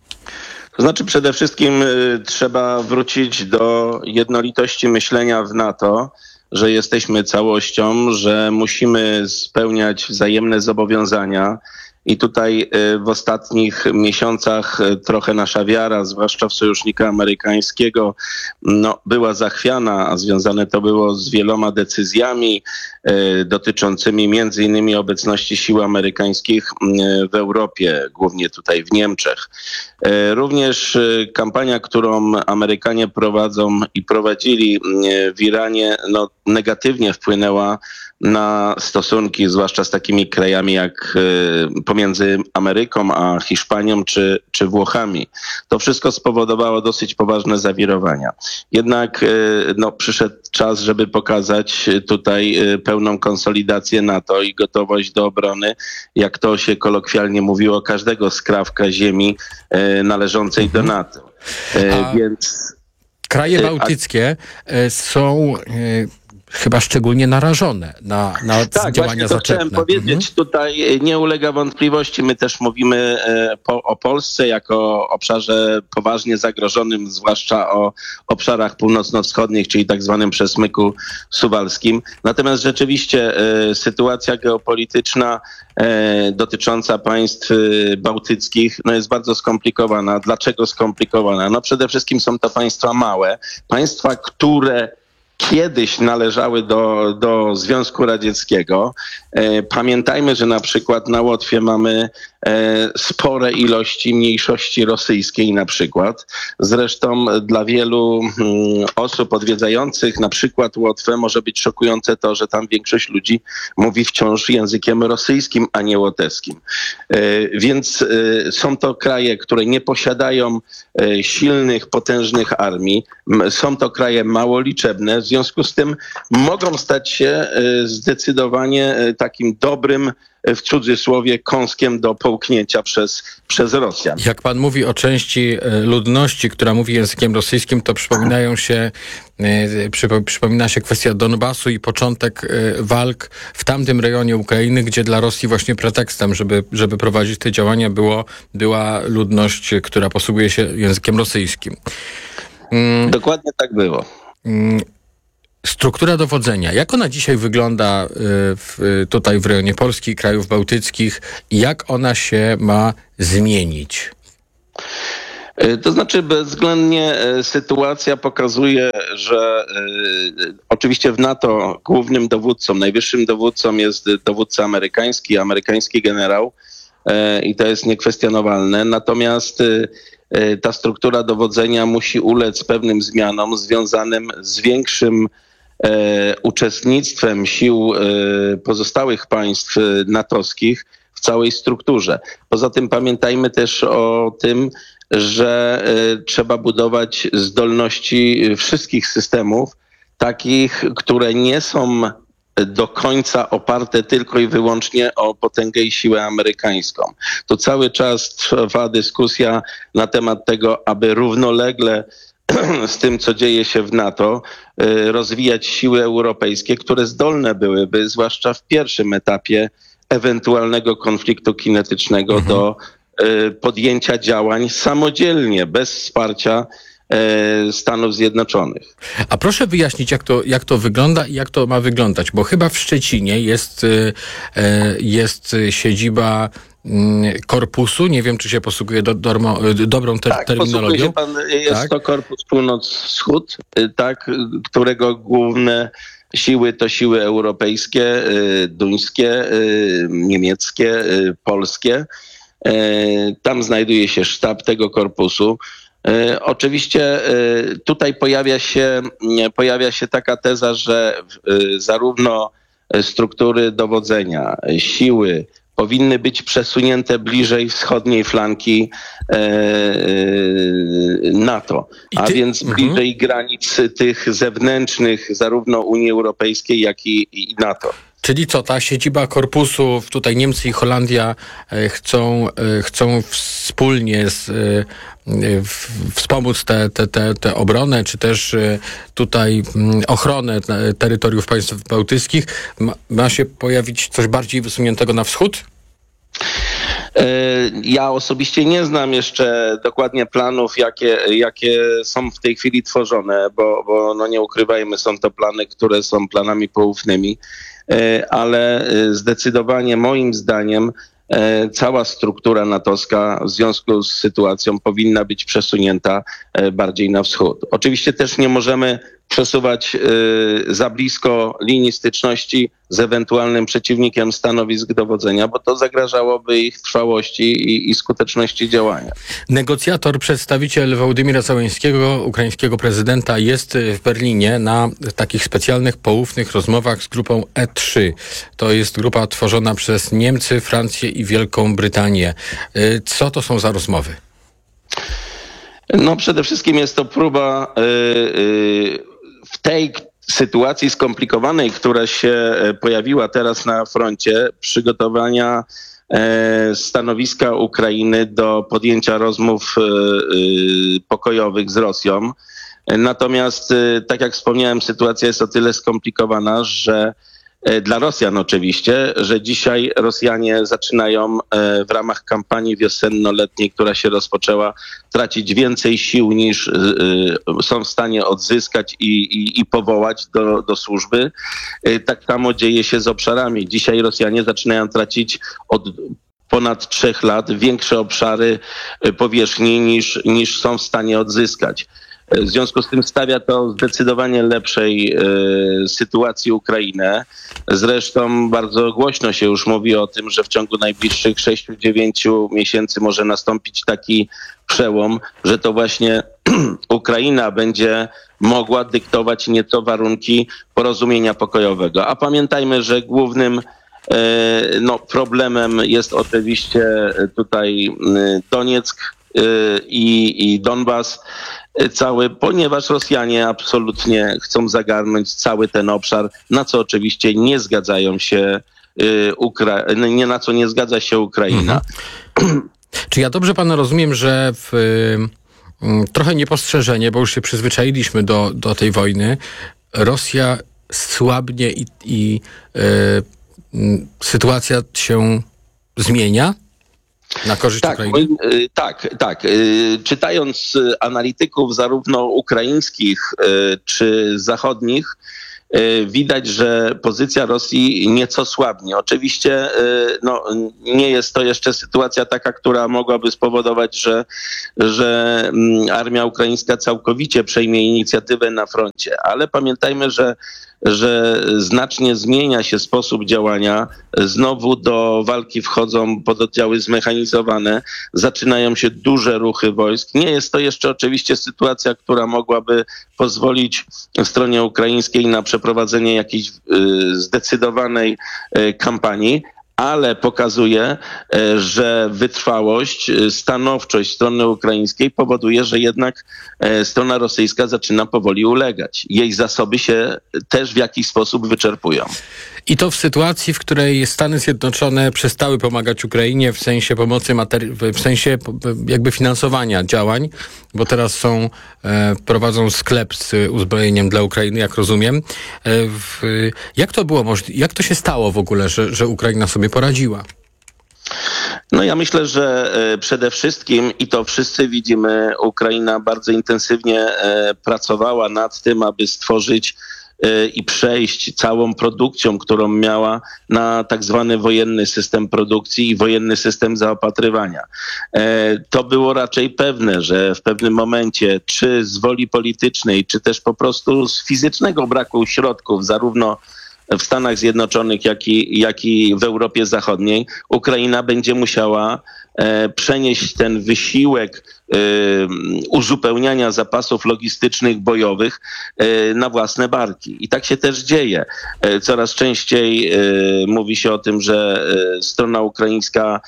S16: To znaczy przede wszystkim trzeba wrócić do jednolitości myślenia w NATO, że jesteśmy całością, że musimy spełniać wzajemne zobowiązania. I tutaj w ostatnich miesiącach trochę nasza wiara, zwłaszcza w sojusznika amerykańskiego, była zachwiana, a związane to było z wieloma decyzjami dotyczącymi między innymi obecności sił amerykańskich w Europie, głównie tutaj w Niemczech. Również kampania, którą Amerykanie prowadzą i prowadzili w Iranie, negatywnie wpłynęła na stosunki, zwłaszcza z takimi krajami jak pomiędzy Ameryką a Hiszpanią czy Włochami. To wszystko spowodowało dosyć poważne zawirowania. Jednak przyszedł czas, żeby pokazać tutaj pełną konsolidację NATO i gotowość do obrony, jak to się kolokwialnie mówiło, każdego skrawka ziemi należącej do NATO. Więc
S2: kraje bałtyckie są chyba szczególnie narażone na działania zaczepne.
S16: Chciałem powiedzieć, tutaj nie ulega wątpliwości. My też mówimy o Polsce jako obszarze poważnie zagrożonym, zwłaszcza o obszarach północno-wschodnich, czyli tak zwanym przesmyku suwalskim. Natomiast rzeczywiście sytuacja geopolityczna dotycząca państw bałtyckich jest bardzo skomplikowana. Dlaczego skomplikowana? Przede wszystkim są to państwa małe, państwa, które kiedyś należały do Związku Radzieckiego. Pamiętajmy, że na przykład na Łotwie mamy spore ilości mniejszości rosyjskiej na przykład. Zresztą dla wielu osób odwiedzających na przykład Łotwę może być szokujące to, że tam większość ludzi mówi wciąż językiem rosyjskim, a nie łotewskim. Więc są to kraje, które nie posiadają silnych, potężnych armii. Są to kraje mało liczebne, w związku z tym mogą stać się zdecydowanie takim dobrym, w cudzysłowie, kąskiem do połknięcia przez Rosjan.
S2: Jak pan mówi o części ludności, która mówi językiem rosyjskim, to przypomina się kwestia Donbasu i początek walk w tamtym rejonie Ukrainy, gdzie dla Rosji właśnie pretekstem, żeby prowadzić te działania, była ludność, która posługuje się językiem rosyjskim.
S16: Dokładnie tak było.
S2: Struktura dowodzenia. Jak ona dzisiaj wygląda tutaj w rejonie Polski, krajów bałtyckich i jak ona się ma zmienić?
S16: To znaczy bezwzględnie sytuacja pokazuje, że oczywiście w NATO głównym dowódcą, najwyższym dowódcą jest dowódca amerykański generał i to jest niekwestionowalne. Natomiast ta struktura dowodzenia musi ulec pewnym zmianom związanym z większym uczestnictwem sił pozostałych państw natowskich w całej strukturze. Poza tym pamiętajmy też o tym, że trzeba budować zdolności wszystkich systemów, takich, które nie są do końca oparte tylko i wyłącznie o potęgę i siłę amerykańską. Tu cały czas trwa dyskusja na temat tego, aby równolegle z tym, co dzieje się w NATO, rozwijać siły europejskie, które zdolne byłyby, zwłaszcza w pierwszym etapie ewentualnego konfliktu kinetycznego, do podjęcia działań samodzielnie, bez wsparcia Stanów Zjednoczonych.
S2: A proszę wyjaśnić, jak to wygląda i jak to ma wyglądać, bo chyba w Szczecinie jest siedziba korpusu, nie wiem, czy się posługuje dobrą terminologią.
S16: Jest to Korpus Północ-Wschód, którego główne siły to siły europejskie, duńskie, niemieckie, polskie. Tam znajduje się sztab tego korpusu. Oczywiście tutaj pojawia się taka teza, że zarówno struktury dowodzenia, siły powinny być przesunięte bliżej wschodniej flanki NATO, a więc bliżej granic tych zewnętrznych zarówno Unii Europejskiej, jak i NATO.
S2: Czyli co, ta siedziba korpusu, tutaj Niemcy i Holandia chcą wspólnie wspomóc tę obronę, czy też tutaj ochronę terytoriów państw bałtyckich. Ma się pojawić coś bardziej wysuniętego na wschód?
S16: Ja osobiście nie znam jeszcze dokładnie planów, jakie są w tej chwili tworzone, bo no nie ukrywajmy, są to plany, które są planami poufnymi, ale zdecydowanie moim zdaniem cała struktura natowska w związku z sytuacją powinna być przesunięta bardziej na wschód. Oczywiście też nie możemy przesuwać za blisko linii styczności z ewentualnym przeciwnikiem stanowisk dowodzenia, bo to zagrażałoby ich trwałości i skuteczności działania.
S2: Negocjator, przedstawiciel Wołodymyra Zełenskiego, ukraińskiego prezydenta, jest w Berlinie na takich specjalnych, poufnych rozmowach z grupą E3. To jest grupa tworzona przez Niemcy, Francję i Wielką Brytanię. Co to są za rozmowy?
S16: No przede wszystkim jest to próba w tej sytuacji skomplikowanej, która się pojawiła teraz na froncie, przygotowania stanowiska Ukrainy do podjęcia rozmów pokojowych z Rosją. Natomiast, tak jak wspomniałem, sytuacja jest o tyle skomplikowana, że dla Rosjan oczywiście, że dzisiaj Rosjanie zaczynają w ramach kampanii wiosenno-letniej, która się rozpoczęła, tracić więcej sił niż są w stanie odzyskać i powołać do służby. Tak samo dzieje się z obszarami. Dzisiaj Rosjanie zaczynają tracić od ponad 3 lat większe obszary powierzchni niż są w stanie odzyskać. W związku z tym stawia to w zdecydowanie lepszej sytuacji Ukrainę. Zresztą bardzo głośno się już mówi o tym, że w ciągu najbliższych 6-9 miesięcy może nastąpić taki przełom, że to właśnie Ukraina będzie mogła dyktować nieco warunki porozumienia pokojowego. A pamiętajmy, że głównym problemem jest oczywiście tutaj Donieck i Donbas cały, ponieważ Rosjanie absolutnie chcą zagarnąć cały ten obszar, na co oczywiście nie zgadzają się na co nie zgadza się Ukraina.
S2: Czy ja dobrze pana rozumiem, że trochę niepostrzeżenie, bo już się przyzwyczailiśmy do tej wojny, Rosja słabnie i sytuacja się zmienia na korzyść Ukrainy?
S16: Tak. Czytając analityków zarówno ukraińskich czy zachodnich, widać, że pozycja Rosji nieco słabnie. Oczywiście nie jest to jeszcze sytuacja taka, która mogłaby spowodować, że armia ukraińska całkowicie przejmie inicjatywę na froncie, ale pamiętajmy, że znacznie zmienia się sposób działania. Znowu do walki wchodzą pododdziały zmechanizowane, zaczynają się duże ruchy wojsk. Nie jest to jeszcze oczywiście sytuacja, która mogłaby pozwolić stronie ukraińskiej na przeprowadzenie jakiejś zdecydowanej kampanii, ale pokazuje, że wytrwałość, stanowczość strony ukraińskiej powoduje, że jednak strona rosyjska zaczyna powoli ulegać. Jej zasoby się też w jakiś sposób wyczerpują.
S2: I to w sytuacji, w której Stany Zjednoczone przestały pomagać Ukrainie w sensie pomocy, w sensie jakby finansowania działań, bo teraz prowadzą sklep z uzbrojeniem dla Ukrainy, jak rozumiem. Jak to było możliwe? Jak to się stało w ogóle, że Ukraina sobie poradziła?
S16: Ja myślę, że przede wszystkim, i to wszyscy widzimy, Ukraina bardzo intensywnie pracowała nad tym, aby stworzyć i przejść całą produkcją, którą miała, na tak zwany wojenny system produkcji i wojenny system zaopatrywania. To było raczej pewne, że w pewnym momencie, czy z woli politycznej, czy też po prostu z fizycznego braku środków, zarówno w Stanach Zjednoczonych, jak i w Europie Zachodniej, Ukraina będzie musiała przenieść ten wysiłek uzupełniania zapasów logistycznych, bojowych na własne barki. I tak się też dzieje. Coraz częściej mówi się o tym, że strona ukraińska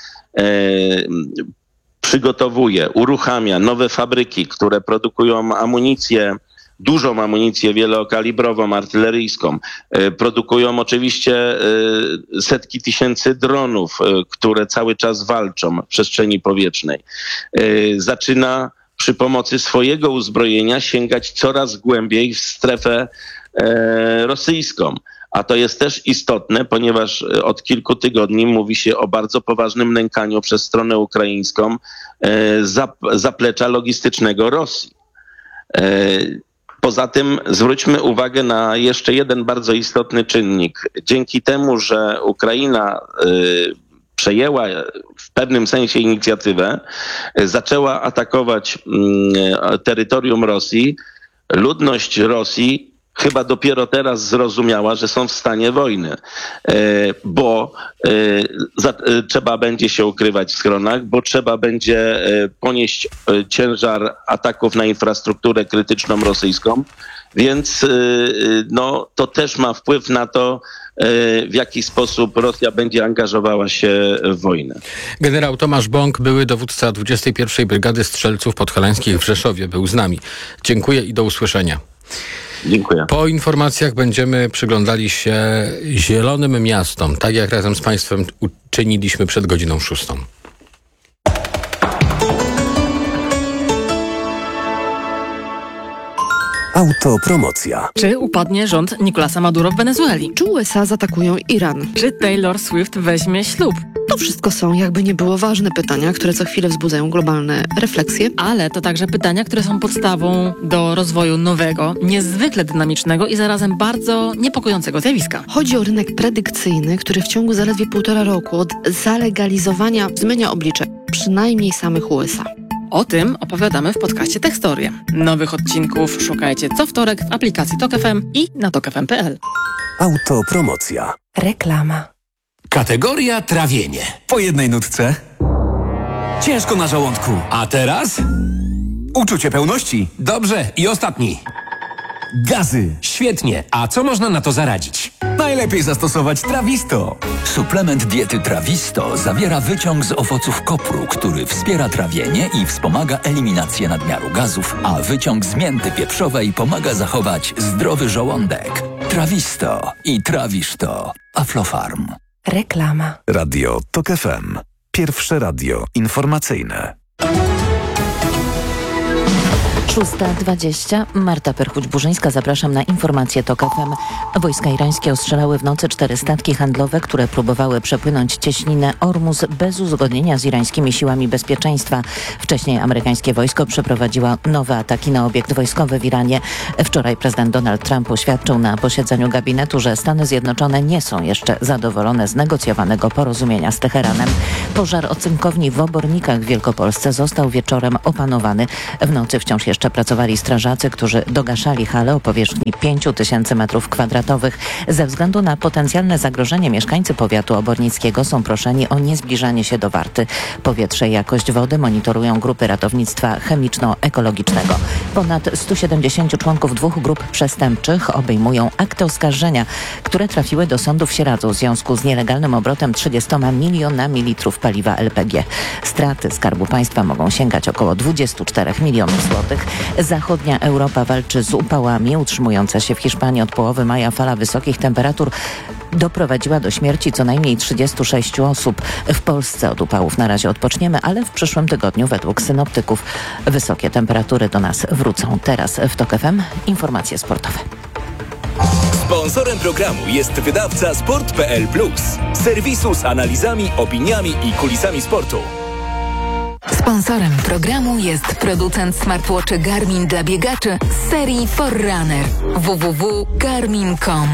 S16: przygotowuje, uruchamia nowe fabryki, które produkują amunicję, dużą amunicję wielokalibrową, artyleryjską. Produkują oczywiście setki tysięcy dronów, które cały czas walczą w przestrzeni powietrznej. Zaczyna przy pomocy swojego uzbrojenia sięgać coraz głębiej w strefę rosyjską. A to jest też istotne, ponieważ od kilku tygodni mówi się o bardzo poważnym nękaniu przez stronę ukraińską zaplecza logistycznego Rosji. Poza tym zwróćmy uwagę na jeszcze jeden bardzo istotny czynnik. Dzięki temu, że Ukraina przejęła w pewnym sensie inicjatywę, zaczęła atakować terytorium Rosji, ludność Rosji chyba dopiero teraz zrozumiała, że są w stanie wojny, bo trzeba będzie się ukrywać w schronach, bo trzeba będzie ponieść ciężar ataków na infrastrukturę krytyczną rosyjską, więc to też ma wpływ na to, w jaki sposób Rosja będzie angażowała się w wojnę.
S2: Generał Tomasz Bąk, były dowódca 21. Brygady Strzelców Podhalańskich w Rzeszowie, był z nami. Dziękuję i do usłyszenia.
S16: Dziękuję.
S2: Po informacjach będziemy przyglądali się zielonym miastom, tak jak razem z Państwem uczyniliśmy przed godziną 6.
S17: Autopromocja.
S18: Czy upadnie rząd Nicolasa Maduro w Wenezueli?
S19: Czy USA zaatakują Iran?
S18: Czy Taylor Swift weźmie ślub?
S19: To wszystko są, jakby nie było, ważne pytania, które co chwilę wzbudzają globalne refleksje.
S18: Ale to także pytania, które są podstawą do rozwoju nowego, niezwykle dynamicznego i zarazem bardzo niepokojącego zjawiska.
S19: Chodzi o rynek predykcyjny, który w ciągu zaledwie 1,5 roku od zalegalizowania zmienia oblicze przynajmniej samych USA.
S18: O tym opowiadamy w podcaście Tekstorie. Nowych odcinków szukajcie co wtorek w aplikacji Tok FM i na tokfm.pl.
S17: Autopromocja.
S20: Reklama.
S21: Kategoria trawienie.
S22: Po jednej nutce. Ciężko na żołądku.
S21: A teraz?
S22: Uczucie pełności.
S21: Dobrze, i ostatni.
S22: Gazy.
S21: Świetnie. A co można na to zaradzić?
S22: Najlepiej zastosować Trawisto.
S23: Suplement diety Trawisto zawiera wyciąg z owoców kopru, który wspiera trawienie i wspomaga eliminację nadmiaru gazów, a wyciąg z mięty pieprzowej pomaga zachować zdrowy żołądek. Trawisto i trawisz to. Aflofarm.
S20: Reklama.
S17: Radio Tok FM. Pierwsze radio informacyjne.
S8: 6:20. Marta Perchuć-Burzyńska, zapraszam na informacje TOK FM. Wojska irańskie ostrzelały w nocy 4 statki handlowe, które próbowały przepłynąć cieśninę Ormuz bez uzgodnienia z irańskimi siłami bezpieczeństwa. Wcześniej amerykańskie wojsko przeprowadziło nowe ataki na obiekt wojskowy w Iranie. Wczoraj prezydent Donald Trump oświadczył na posiedzeniu gabinetu, że Stany Zjednoczone nie są jeszcze zadowolone z negocjowanego porozumienia z Teheranem. Pożar o cynkowni w Obornikach w Wielkopolsce został wieczorem opanowany. W nocy wciąż jeszcze pracowali strażacy, którzy dogaszali halę o powierzchni 5000 m2. Ze względu na potencjalne zagrożenie mieszkańcy powiatu obornickiego są proszeni o niezbliżanie się do warty. Powietrze i jakość wody monitorują grupy ratownictwa chemiczno-ekologicznego. Ponad 170 członków 2 grup przestępczych obejmują akty oskarżenia, które trafiły do sądu w Sieradzu w związku z nielegalnym obrotem 30 milionami litrów paliwa LPG. Straty Skarbu Państwa mogą sięgać około 24 milionów złotych. Zachodnia Europa walczy z upałami. Utrzymująca się w Hiszpanii od połowy maja fala wysokich temperatur doprowadziła do śmierci co najmniej 36 osób. W Polsce od upałów na razie odpoczniemy, ale w przyszłym tygodniu według synoptyków wysokie temperatury do nas wrócą. Teraz w TOK FM informacje sportowe.
S21: Sponsorem programu jest wydawca Sport.pl Plus, serwisu z analizami, opiniami i kulisami sportu.
S24: Sponsorem programu jest producent smartwatchy Garmin dla biegaczy z serii Forerunner. www.garmin.com.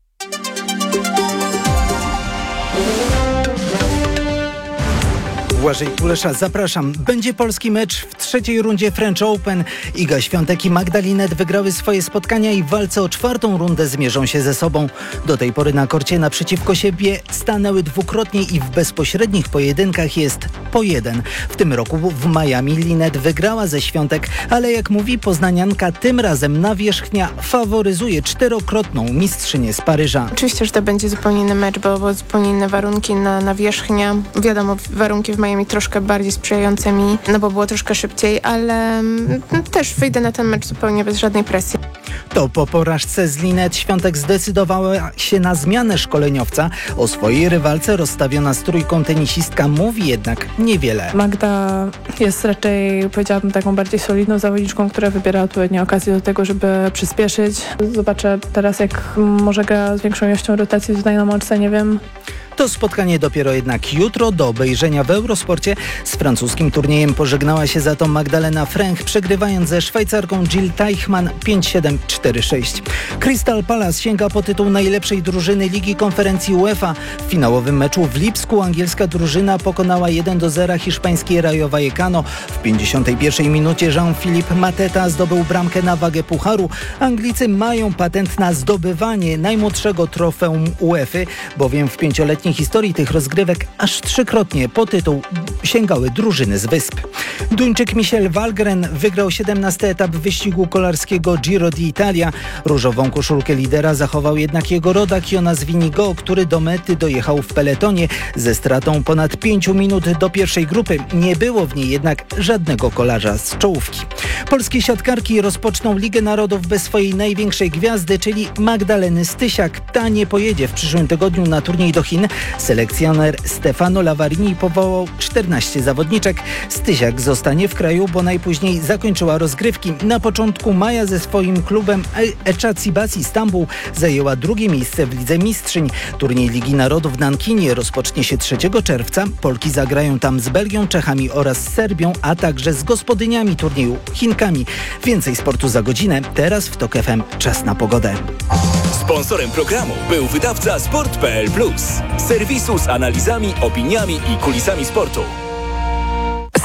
S25: Błażej Kulesza, zapraszam. Będzie polski mecz w trzeciej rundzie French Open. Iga Świątek i Magdalinet wygrały swoje spotkania i w walce o 4. rundę zmierzą się ze sobą. Do tej pory na korcie naprzeciwko siebie stanęły dwukrotnie i w bezpośrednich pojedynkach jest po 1. W tym roku w Miami Linet wygrała ze Świątek, ale jak mówi poznanianka, tym razem nawierzchnia faworyzuje 4-krotną mistrzynię z Paryża.
S26: Oczywiście, że to będzie zupełnie inny mecz, bo zupełnie inne warunki na nawierzchnia. Wiadomo, warunki w Miami troszkę bardziej sprzyjające mi, no bo było troszkę szybciej, ale też wyjdę na ten mecz zupełnie bez żadnej presji.
S25: To po porażce z Linet Świątek zdecydowała się na zmianę szkoleniowca. O swojej rywalce rozstawiona z trójką tenisistka mówi jednak niewiele.
S27: Magda jest raczej, powiedziałabym, taką bardziej solidną zawodniczką, która wybiera odpowiednie okazje do tego, żeby przyspieszyć. Zobaczę teraz, jak może gra z większą ilością rotacji tutaj na mączce, nie wiem.
S25: To spotkanie dopiero jednak jutro do obejrzenia w Eurosporcie. Z francuskim turniejem pożegnała się za to Magdalena Fręch, przegrywając ze Szwajcarką Jill Teichmann 5-7, 4-6. Crystal Palace sięga po tytuł najlepszej drużyny Ligi Konferencji UEFA. W finałowym meczu w Lipsku angielska drużyna pokonała 1-0 hiszpańskie Rayo Vallecano. W 51 minucie Jean-Philippe Mateta zdobył bramkę na wagę pucharu. Anglicy mają patent na zdobywanie najmłodszego trofeum UEFA, bowiem w 5-letniej historii tych rozgrywek aż 3-krotnie po tytuł sięgały drużyny z Wysp. Duńczyk Michel Wallgren wygrał 17. etap wyścigu kolarskiego Giro d'Italia. Różową koszulkę lidera zachował jednak jego rodak Jonas Vingegaard, który do mety dojechał w peletonie ze stratą ponad 5 minut do pierwszej grupy. Nie było w niej jednak żadnego kolarza z czołówki. Polskie siatkarki rozpoczną Ligę Narodów bez swojej największej gwiazdy, czyli Magdaleny Stysiak. Ta nie pojedzie w przyszłym tygodniu na turniej do Chin. Selekcjoner Stefano Lavarini powołał 14 zawodniczek. Stysiak zostanie w kraju, bo najpóźniej zakończyła rozgrywki. Na początku maja ze swoim klubem Eczacıbaşı Stambuł zajęła drugie miejsce w Lidze Mistrzyń. Turniej Ligi Narodów w Nankinie rozpocznie się 3 czerwca. Polki zagrają tam z Belgią, Czechami oraz Serbią, a także z gospodyniami turnieju Chinkami. Więcej sportu za godzinę. Teraz w TOK FM czas na pogodę.
S21: Sponsorem programu był wydawca Sport.pl Plus, serwisu z analizami, opiniami i kulisami sportu.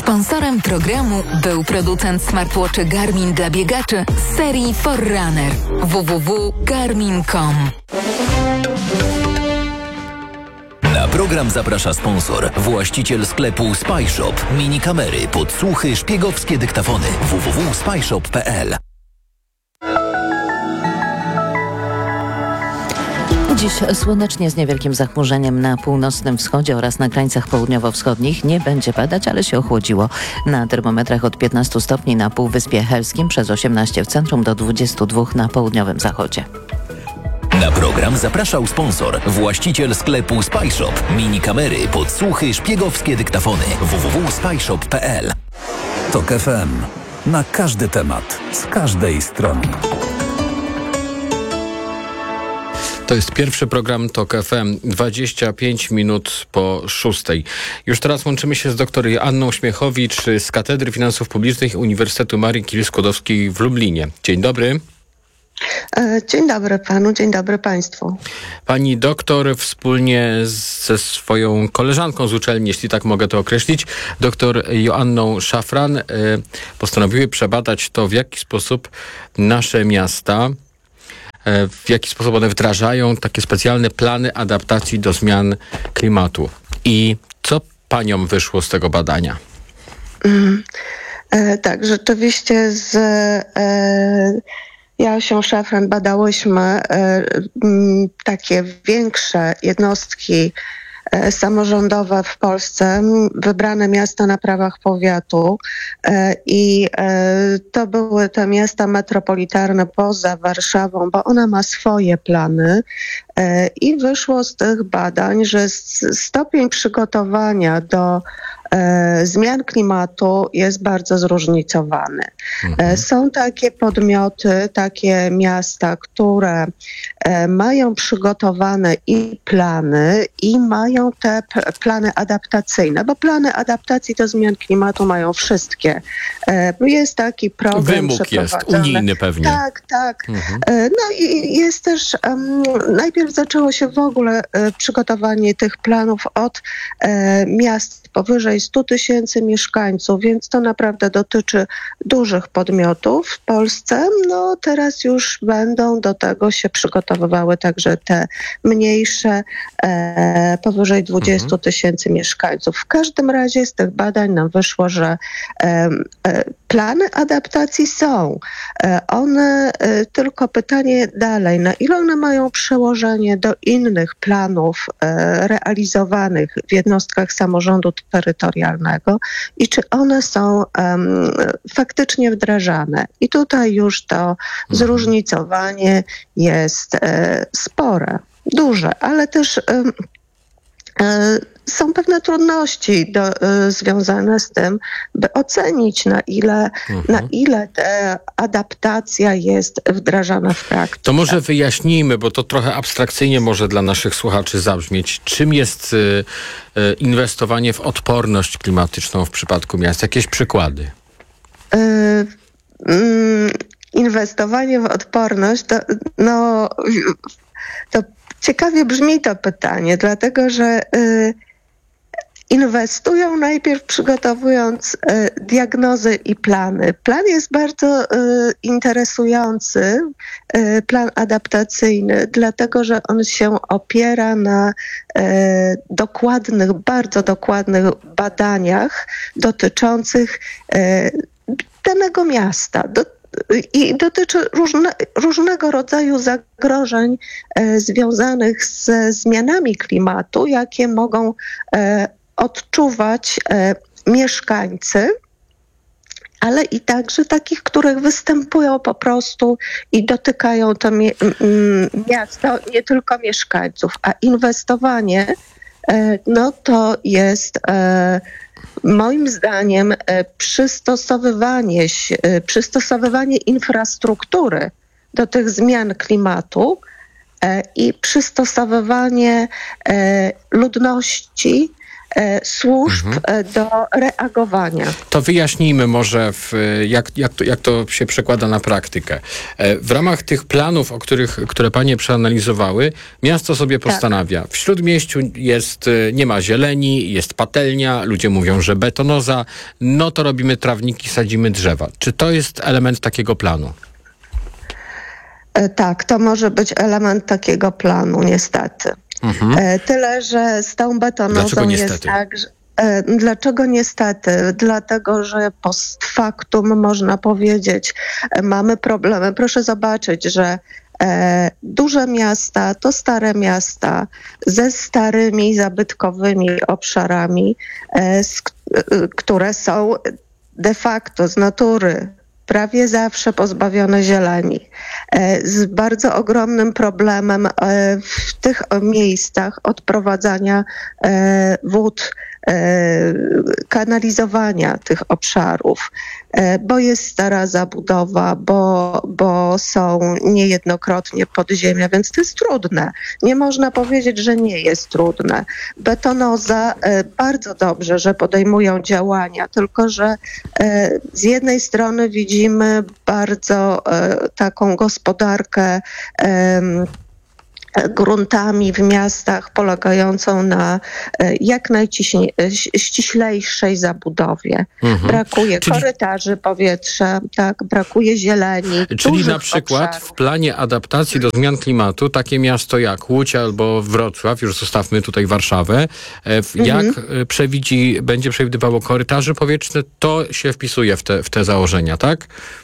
S24: Sponsorem programu był producent smartwatchy Garmin dla biegaczy z serii Forerunner. www.garmin.com.
S21: Na program zaprasza sponsor, właściciel sklepu SpyShop. Minikamery, podsłuchy, szpiegowskie dyktafony. www.spyshop.pl.
S8: Dziś słonecznie z niewielkim zachmurzeniem na północnym wschodzie oraz na krańcach południowo-wschodnich. Nie będzie padać, ale się ochłodziło. Na termometrach od 15 stopni na Półwyspie Helskim, przez 18 w centrum do 22 na południowym zachodzie.
S21: Na program zapraszał sponsor, właściciel sklepu SpyShop. Minikamery, podsłuchy, szpiegowskie dyktafony. www.spyshop.pl.
S7: TOK FM. Na każdy temat, z każdej strony.
S2: To jest pierwszy program TOK FM, 25 minut po 6. Już teraz łączymy się z dr Joanną Śmiechowicz z Katedry Finansów Publicznych Uniwersytetu Marii Curie-Skłodowskiej w Lublinie. Dzień dobry.
S1: Dzień dobry panu, dzień dobry państwu.
S2: Pani doktor wspólnie ze swoją koleżanką z uczelni, jeśli tak mogę to określić, dr Joanną Szafran, postanowiły przebadać to, w jaki sposób nasze miasta, w jaki sposób one wdrażają takie specjalne plany adaptacji do zmian klimatu. I co paniom wyszło z tego badania?
S1: Tak, rzeczywiście z Jasią Szafran badałyśmy takie większe jednostki samorządowe w Polsce, wybrane miasta na prawach powiatu i to były te miasta metropolitarne poza Warszawą, bo ona ma swoje plany i wyszło z tych badań, że stopień przygotowania do zmian klimatu jest bardzo zróżnicowany. Są takie podmioty, takie miasta, które mają przygotowane i plany, i mają te plany adaptacyjne, bo plany adaptacji do zmian klimatu mają wszystkie. Jest taki program
S2: wymóg jest, unijny pewnie.
S1: Tak, tak. No i jest też, najpierw zaczęło się w ogóle przygotowanie tych planów od miast powyżej 100 000 mieszkańców, więc to naprawdę dotyczy dużych podmiotów w Polsce. No teraz już będą do tego się przygotowywały także te mniejsze, powyżej 20 000 mieszkańców. W każdym razie z tych badań nam wyszło, że plany adaptacji są. One, tylko pytanie dalej, na ile one mają przełożenie do innych planów realizowanych w jednostkach samorządu terytorialnego i czy one są faktycznie wdrażane. I tutaj już to zróżnicowanie jest spore, duże, ale też są pewne trudności związane z tym, by ocenić, na ile ta adaptacja jest wdrażana w praktyce.
S2: To może wyjaśnijmy, bo to trochę abstrakcyjnie może dla naszych słuchaczy zabrzmieć. Czym jest inwestowanie w odporność klimatyczną w przypadku miast? Jakieś przykłady?
S1: Inwestowanie w odporność to ciekawie brzmi to pytanie, dlatego że inwestują najpierw przygotowując diagnozy i plany. Plan jest bardzo interesujący, plan adaptacyjny, dlatego że on się opiera na bardzo dokładnych badaniach dotyczących danego miasta. I dotyczy różnego rodzaju zagrożeń związanych ze zmianami klimatu, jakie mogą odczuwać mieszkańcy, ale i także takich, których występują po prostu i dotykają to miasto, nie tylko mieszkańców. A inwestowanie, to jest moim zdaniem przystosowywanie infrastruktury do tych zmian klimatu i przystosowywanie ludności służb do reagowania.
S2: To wyjaśnijmy może, jak to się przekłada na praktykę. W ramach tych planów, które panie przeanalizowały, miasto sobie postanawia. W Śródmieściu nie ma zieleni, jest patelnia, ludzie mówią, że betonoza, no to robimy trawniki, sadzimy drzewa. Czy to jest element takiego planu?
S1: Tak, to może być element takiego planu, niestety. Tyle, że z tą betonozą jest tak, że dlaczego niestety? Dlatego, że post factum można powiedzieć, mamy problemy. Proszę zobaczyć, że duże miasta to stare miasta ze starymi, zabytkowymi obszarami, które są de facto z natury prawie zawsze pozbawione zieleni, z bardzo ogromnym problemem w tych miejscach odprowadzania wód, kanalizowania tych obszarów, bo jest stara zabudowa, bo są niejednokrotnie podziemia, więc to jest trudne. Nie można powiedzieć, że nie jest trudne. Betonoza, bardzo dobrze, że podejmują działania, tylko że z jednej strony widzimy bardzo taką gospodarkę gruntami w miastach polegającą na jak najściślejszej zabudowie. Brakuje korytarzy powietrza, tak, brakuje zieleni.
S2: Czyli na przykład w planie adaptacji do zmian klimatu takie miasto jak Łódź albo Wrocław, już zostawmy tutaj Warszawę, jak będzie przewidywało korytarze powietrzne, to się wpisuje w te założenia, tak?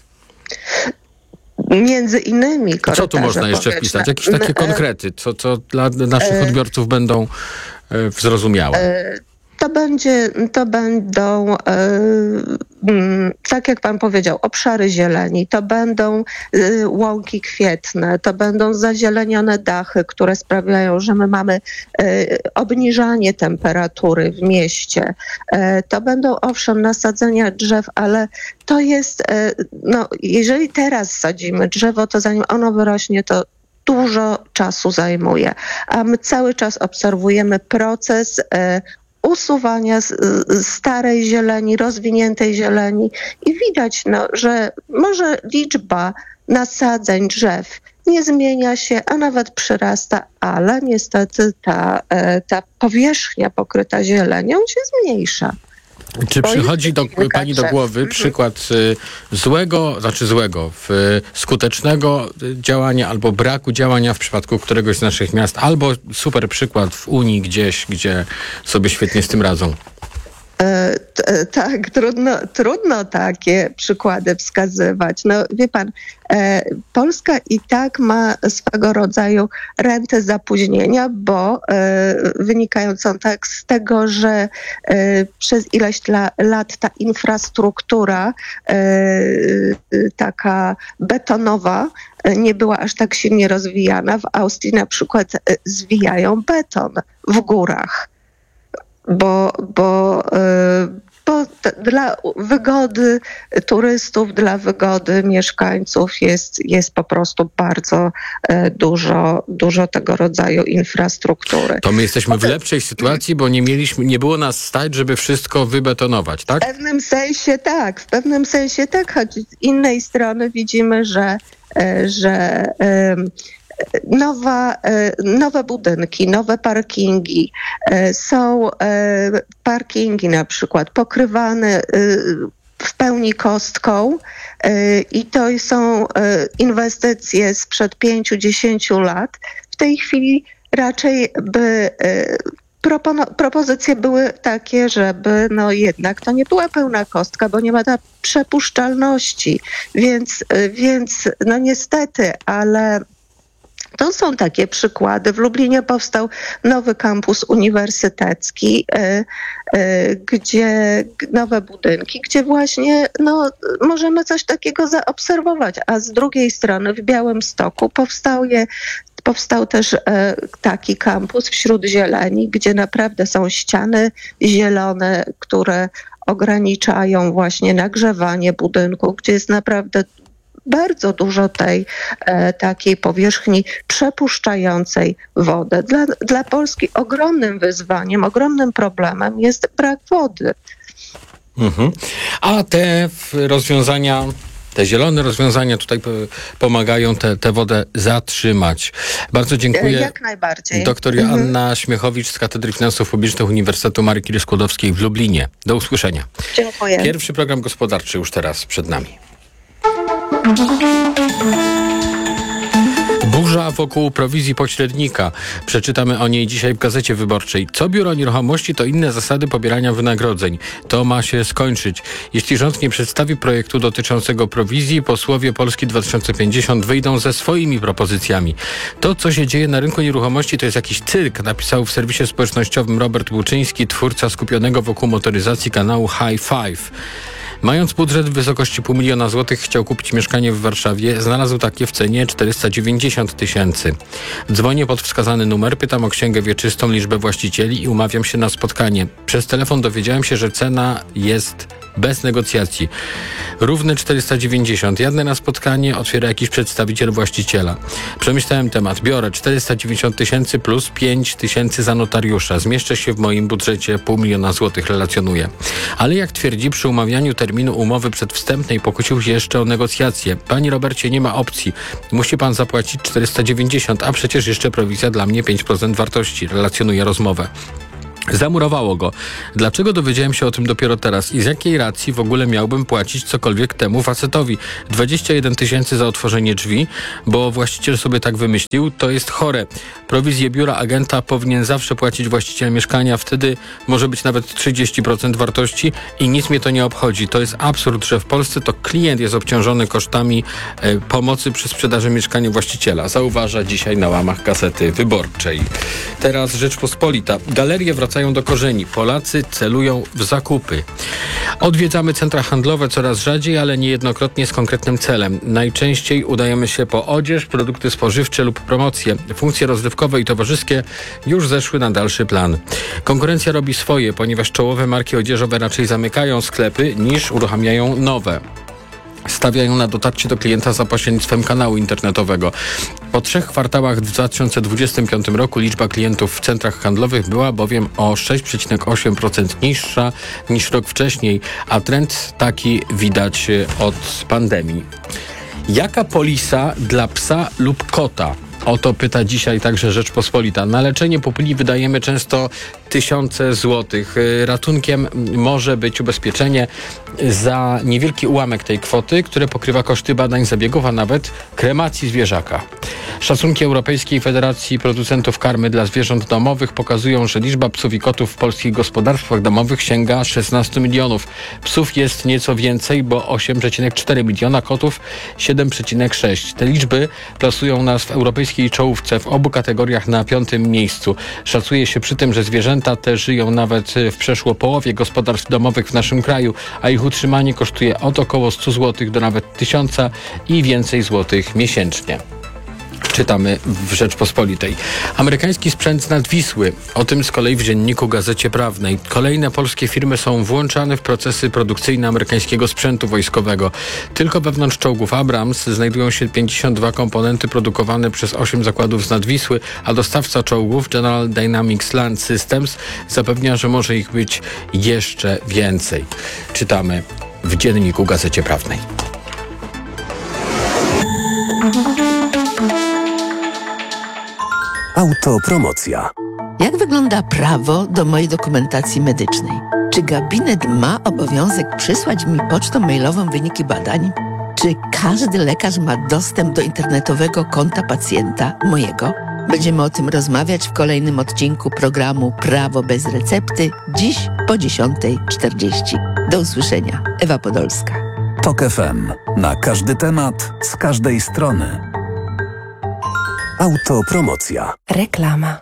S1: Między innymi korytarze.
S2: Co tu można jeszcze wpisać? Jakieś takie konkrety, co dla naszych odbiorców będą zrozumiałe?
S1: To będą, tak jak pan powiedział, obszary zieleni, to będą łąki kwietne, to będą zazielenione dachy, które sprawiają, że my mamy obniżanie temperatury w mieście. To będą owszem nasadzenia drzew, ale to jest, jeżeli teraz sadzimy drzewo, to zanim ono wyrośnie, to dużo czasu zajmuje. A my cały czas obserwujemy proces usuwania starej zieleni, rozwiniętej zieleni i widać, że może liczba nasadzeń drzew nie zmienia się, a nawet przyrasta, ale niestety ta powierzchnia pokryta zielenią się zmniejsza.
S2: Czy przychodzi pani do głowy przykład skutecznego działania albo braku działania w przypadku któregoś z naszych miast, albo super przykład w Unii gdzieś, gdzie sobie świetnie z tym radzą?
S1: Tak, trudno takie przykłady wskazywać. Wie pan, Polska i tak ma swego rodzaju rentę zapóźnienia, bo wynikającą tak z tego, że przez ileś lat ta infrastruktura taka betonowa nie była aż tak silnie rozwijana. W Austrii na przykład zwijają beton w górach. Bo dla wygody turystów, dla wygody mieszkańców jest po prostu bardzo dużo tego rodzaju infrastruktury.
S2: To my jesteśmy w lepszej sytuacji, bo nie było nas stać, żeby wszystko wybetonować, tak?
S1: W pewnym sensie tak, choć z innej strony widzimy, że nowe budynki, nowe parkingi. Są parkingi na przykład pokrywane w pełni kostką i to są inwestycje sprzed 5-10 lat. W tej chwili raczej propozycje były takie, żeby jednak to nie była pełna kostka, bo nie ma ta przepuszczalności. Więc niestety, ale to są takie przykłady. W Lublinie powstał nowy kampus uniwersytecki, gdzie nowe budynki, gdzie właśnie możemy coś takiego zaobserwować. A z drugiej strony w Białymstoku powstał też taki kampus wśród zieleni, gdzie naprawdę są ściany zielone, które ograniczają właśnie nagrzewanie budynku, gdzie jest naprawdę bardzo dużo tej takiej powierzchni przepuszczającej wodę. Dla Polski ogromnym wyzwaniem, ogromnym problemem jest brak wody.
S2: A te rozwiązania, te zielone rozwiązania tutaj pomagają tę wodę zatrzymać. Bardzo dziękuję.
S1: Jak najbardziej.
S2: Doktor Joanna Śmiechowicz z Katedry Finansów Publicznych Uniwersytetu Marii Curie-Skłodowskiej w Lublinie. Do usłyszenia.
S1: Dziękuję.
S2: Pierwszy program gospodarczy już teraz przed nami. Burza wokół prowizji pośrednika. Przeczytamy o niej dzisiaj w Gazecie Wyborczej. Co Biuro Nieruchomości, to inne zasady pobierania wynagrodzeń. To ma się skończyć. Jeśli rząd nie przedstawi projektu dotyczącego prowizji, posłowie Polski 2050 wyjdą ze swoimi propozycjami. To, co się dzieje na rynku nieruchomości, to jest jakiś cyrk, napisał w serwisie społecznościowym Robert Łuczyński, twórca skupionego wokół motoryzacji kanału High Five. Mając budżet w wysokości 500 000 złotych, chciał kupić mieszkanie w Warszawie. Znalazł takie w cenie 490 000. Dzwonię pod wskazany numer, pytam o księgę wieczystą, liczbę właścicieli i umawiam się na spotkanie. Przez telefon dowiedziałem się, że cena jest bez negocjacji. Równe 490. Jadę na spotkanie, otwiera jakiś przedstawiciel właściciela. Przemyślałem temat. Biorę 490 000 plus 5 000 za notariusza. Zmieszczę się w moim budżecie 500 000 złotych, relacjonuje. Ale jak twierdzi, przy umawianiu terminu umowy przedwstępnej pokusił się jeszcze o negocjacje. Panie Robercie, nie ma opcji. Musi pan zapłacić 490, a przecież jeszcze prowizja dla mnie 5% wartości. Relacjonuje rozmowę. Zamurowało go. Dlaczego dowiedziałem się o tym dopiero teraz i z jakiej racji w ogóle miałbym płacić cokolwiek temu facetowi? 21 000 za otworzenie drzwi, bo właściciel sobie tak wymyślił, to jest chore. Prowizję biura agenta powinien zawsze płacić właściciel mieszkania, wtedy może być nawet 30% wartości i nic mnie to nie obchodzi. To jest absurd, że w Polsce to klient jest obciążony kosztami pomocy przy sprzedaży mieszkania właściciela. Zauważa dzisiaj na łamach Gazety Wyborczej. Teraz Rzeczpospolita. Galerie wracają do korzeni. Polacy celują w zakupy. Odwiedzamy centra handlowe coraz rzadziej, ale niejednokrotnie z konkretnym celem. Najczęściej udajemy się po odzież, produkty spożywcze lub promocje. Funkcje rozrywkowe i towarzyskie już zeszły na dalszy plan. Konkurencja robi swoje, ponieważ czołowe marki odzieżowe raczej zamykają sklepy niż uruchamiają nowe. Stawiają na dotarcie do klienta za pośrednictwem kanału internetowego. Po 3 kwartałach w 2025 roku liczba klientów w centrach handlowych była bowiem o 6,8% niższa niż rok wcześniej, a trend taki widać od pandemii. Jaka polisa dla psa lub kota? O to pyta dzisiaj także Rzeczpospolita. Na leczenie pupili wydajemy często tysiące złotych. Ratunkiem może być ubezpieczenie za niewielki ułamek tej kwoty, które pokrywa koszty badań, zabiegów, a nawet kremacji zwierzaka. Szacunki Europejskiej Federacji Producentów Karmy dla Zwierząt Domowych pokazują, że liczba psów i kotów w polskich gospodarstwach domowych sięga 16 milionów. Psów jest nieco więcej, bo 8,4 miliona, kotów 7,6. Te liczby plasują nas w europejskiej czołówce w obu kategoriach na 5. miejscu. Szacuje się przy tym, że zwierzęta te żyją nawet w przeszło połowie gospodarstw domowych w naszym kraju, a ich utrzymanie kosztuje od około 100 zł do nawet 1000 i więcej złotych miesięcznie. Czytamy w Rzeczpospolitej. Amerykański sprzęt z Nadwisły. O tym z kolei w Dzienniku Gazecie Prawnej. Kolejne polskie firmy są włączane w procesy produkcyjne amerykańskiego sprzętu wojskowego. Tylko wewnątrz czołgów Abrams znajdują się 52 komponenty produkowane przez 8 zakładów z Nadwisły, a dostawca czołgów General Dynamics Land Systems zapewnia, że może ich być jeszcze więcej. Czytamy w Dzienniku Gazecie Prawnej.
S3: Autopromocja.
S4: Jak wygląda prawo do mojej dokumentacji medycznej? Czy gabinet ma obowiązek przysłać mi pocztą mailową wyniki badań? Czy każdy lekarz ma dostęp do internetowego konta pacjenta mojego? Będziemy o tym rozmawiać w kolejnym odcinku programu Prawo bez recepty, dziś po 10:40. Do usłyszenia. Ewa Podolska.
S7: TOK FM. Na każdy temat, z każdej strony.
S3: Autopromocja.
S20: Reklama.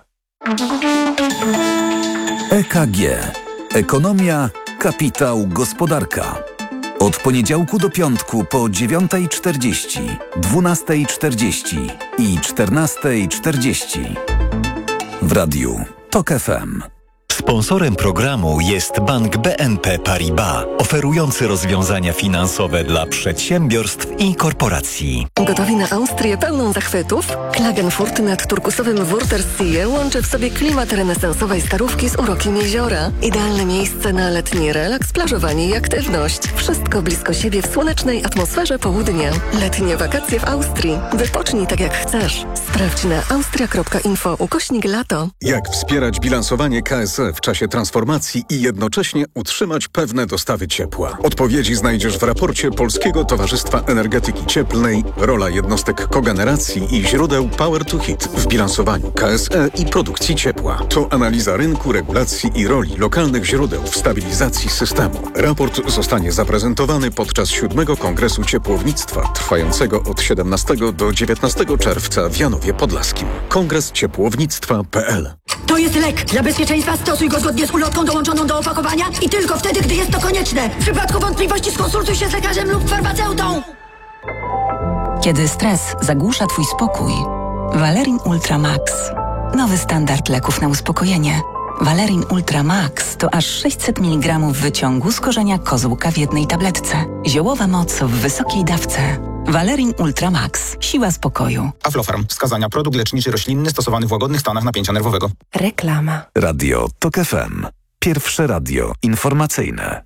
S7: EKG. Ekonomia, kapitał, gospodarka. Od poniedziałku do piątku po 9:40, 12:40 i 14:40. W radiu TOK FM.
S5: Sponsorem programu jest Bank BNP Paribas, oferujący rozwiązania finansowe dla przedsiębiorstw i korporacji.
S6: Gotowi na Austrię pełną zachwytów? Klagenfurt nad turkusowym Wörthersee łączy w sobie klimat renesansowej starówki z urokiem jeziora. Idealne miejsce na letni relaks, plażowanie i aktywność. Wszystko blisko siebie w słonecznej atmosferze południa. Letnie wakacje w Austrii. Wypocznij tak jak chcesz. Sprawdź na austria.info/lato.
S9: Jak wspierać bilansowanie KSE w czasie transformacji i jednocześnie utrzymać pewne dostawy ciepła? Odpowiedzi znajdziesz w raporcie Polskiego Towarzystwa Energetyki Cieplnej Rola jednostek kogeneracji i źródeł Power to Heat w bilansowaniu KSE i produkcji ciepła. To analiza rynku, regulacji i roli lokalnych źródeł w stabilizacji systemu. Raport zostanie zaprezentowany podczas 7. Kongresu Ciepłownictwa trwającego od 17 do 19 czerwca w Janowie Podlaskim. Kongresciepłownictwa.pl.
S10: To jest lek. Dla bezpieczeństwa stosuj go zgodnie z ulotką dołączoną do opakowania i tylko wtedy, gdy jest to konieczne. W przypadku wątpliwości skonsultuj się z lekarzem lub farmaceutą.
S24: Kiedy stres zagłusza Twój spokój, Valerin Ultra Max. Nowy standard leków na uspokojenie. Valerin Ultra Max to aż 600 mg wyciągu z korzenia kozłka w jednej tabletce. Ziołowa moc w wysokiej dawce. Valerin Ultra Max. Siła spokoju.
S11: Aflofarm. Wskazania: produkt leczniczy roślinny stosowany w łagodnych stanach napięcia nerwowego.
S20: Reklama.
S17: Radio TOK FM. Pierwsze radio informacyjne.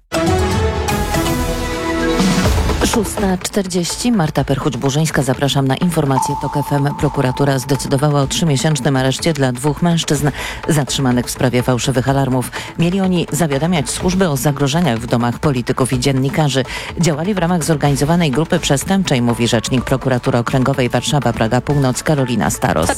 S8: 6:40. Marta Perchuć-Burzyńska. Zapraszam na informację TOK FM. Prokuratura zdecydowała o 3-miesięcznym areszcie dla 2 mężczyzn zatrzymanych w sprawie fałszywych alarmów. Mieli oni zawiadamiać służby o zagrożeniach w domach polityków i dziennikarzy. Działali w ramach zorganizowanej grupy przestępczej, mówi rzecznik Prokuratury Okręgowej Warszawa-Praga Północ Karolina Staros.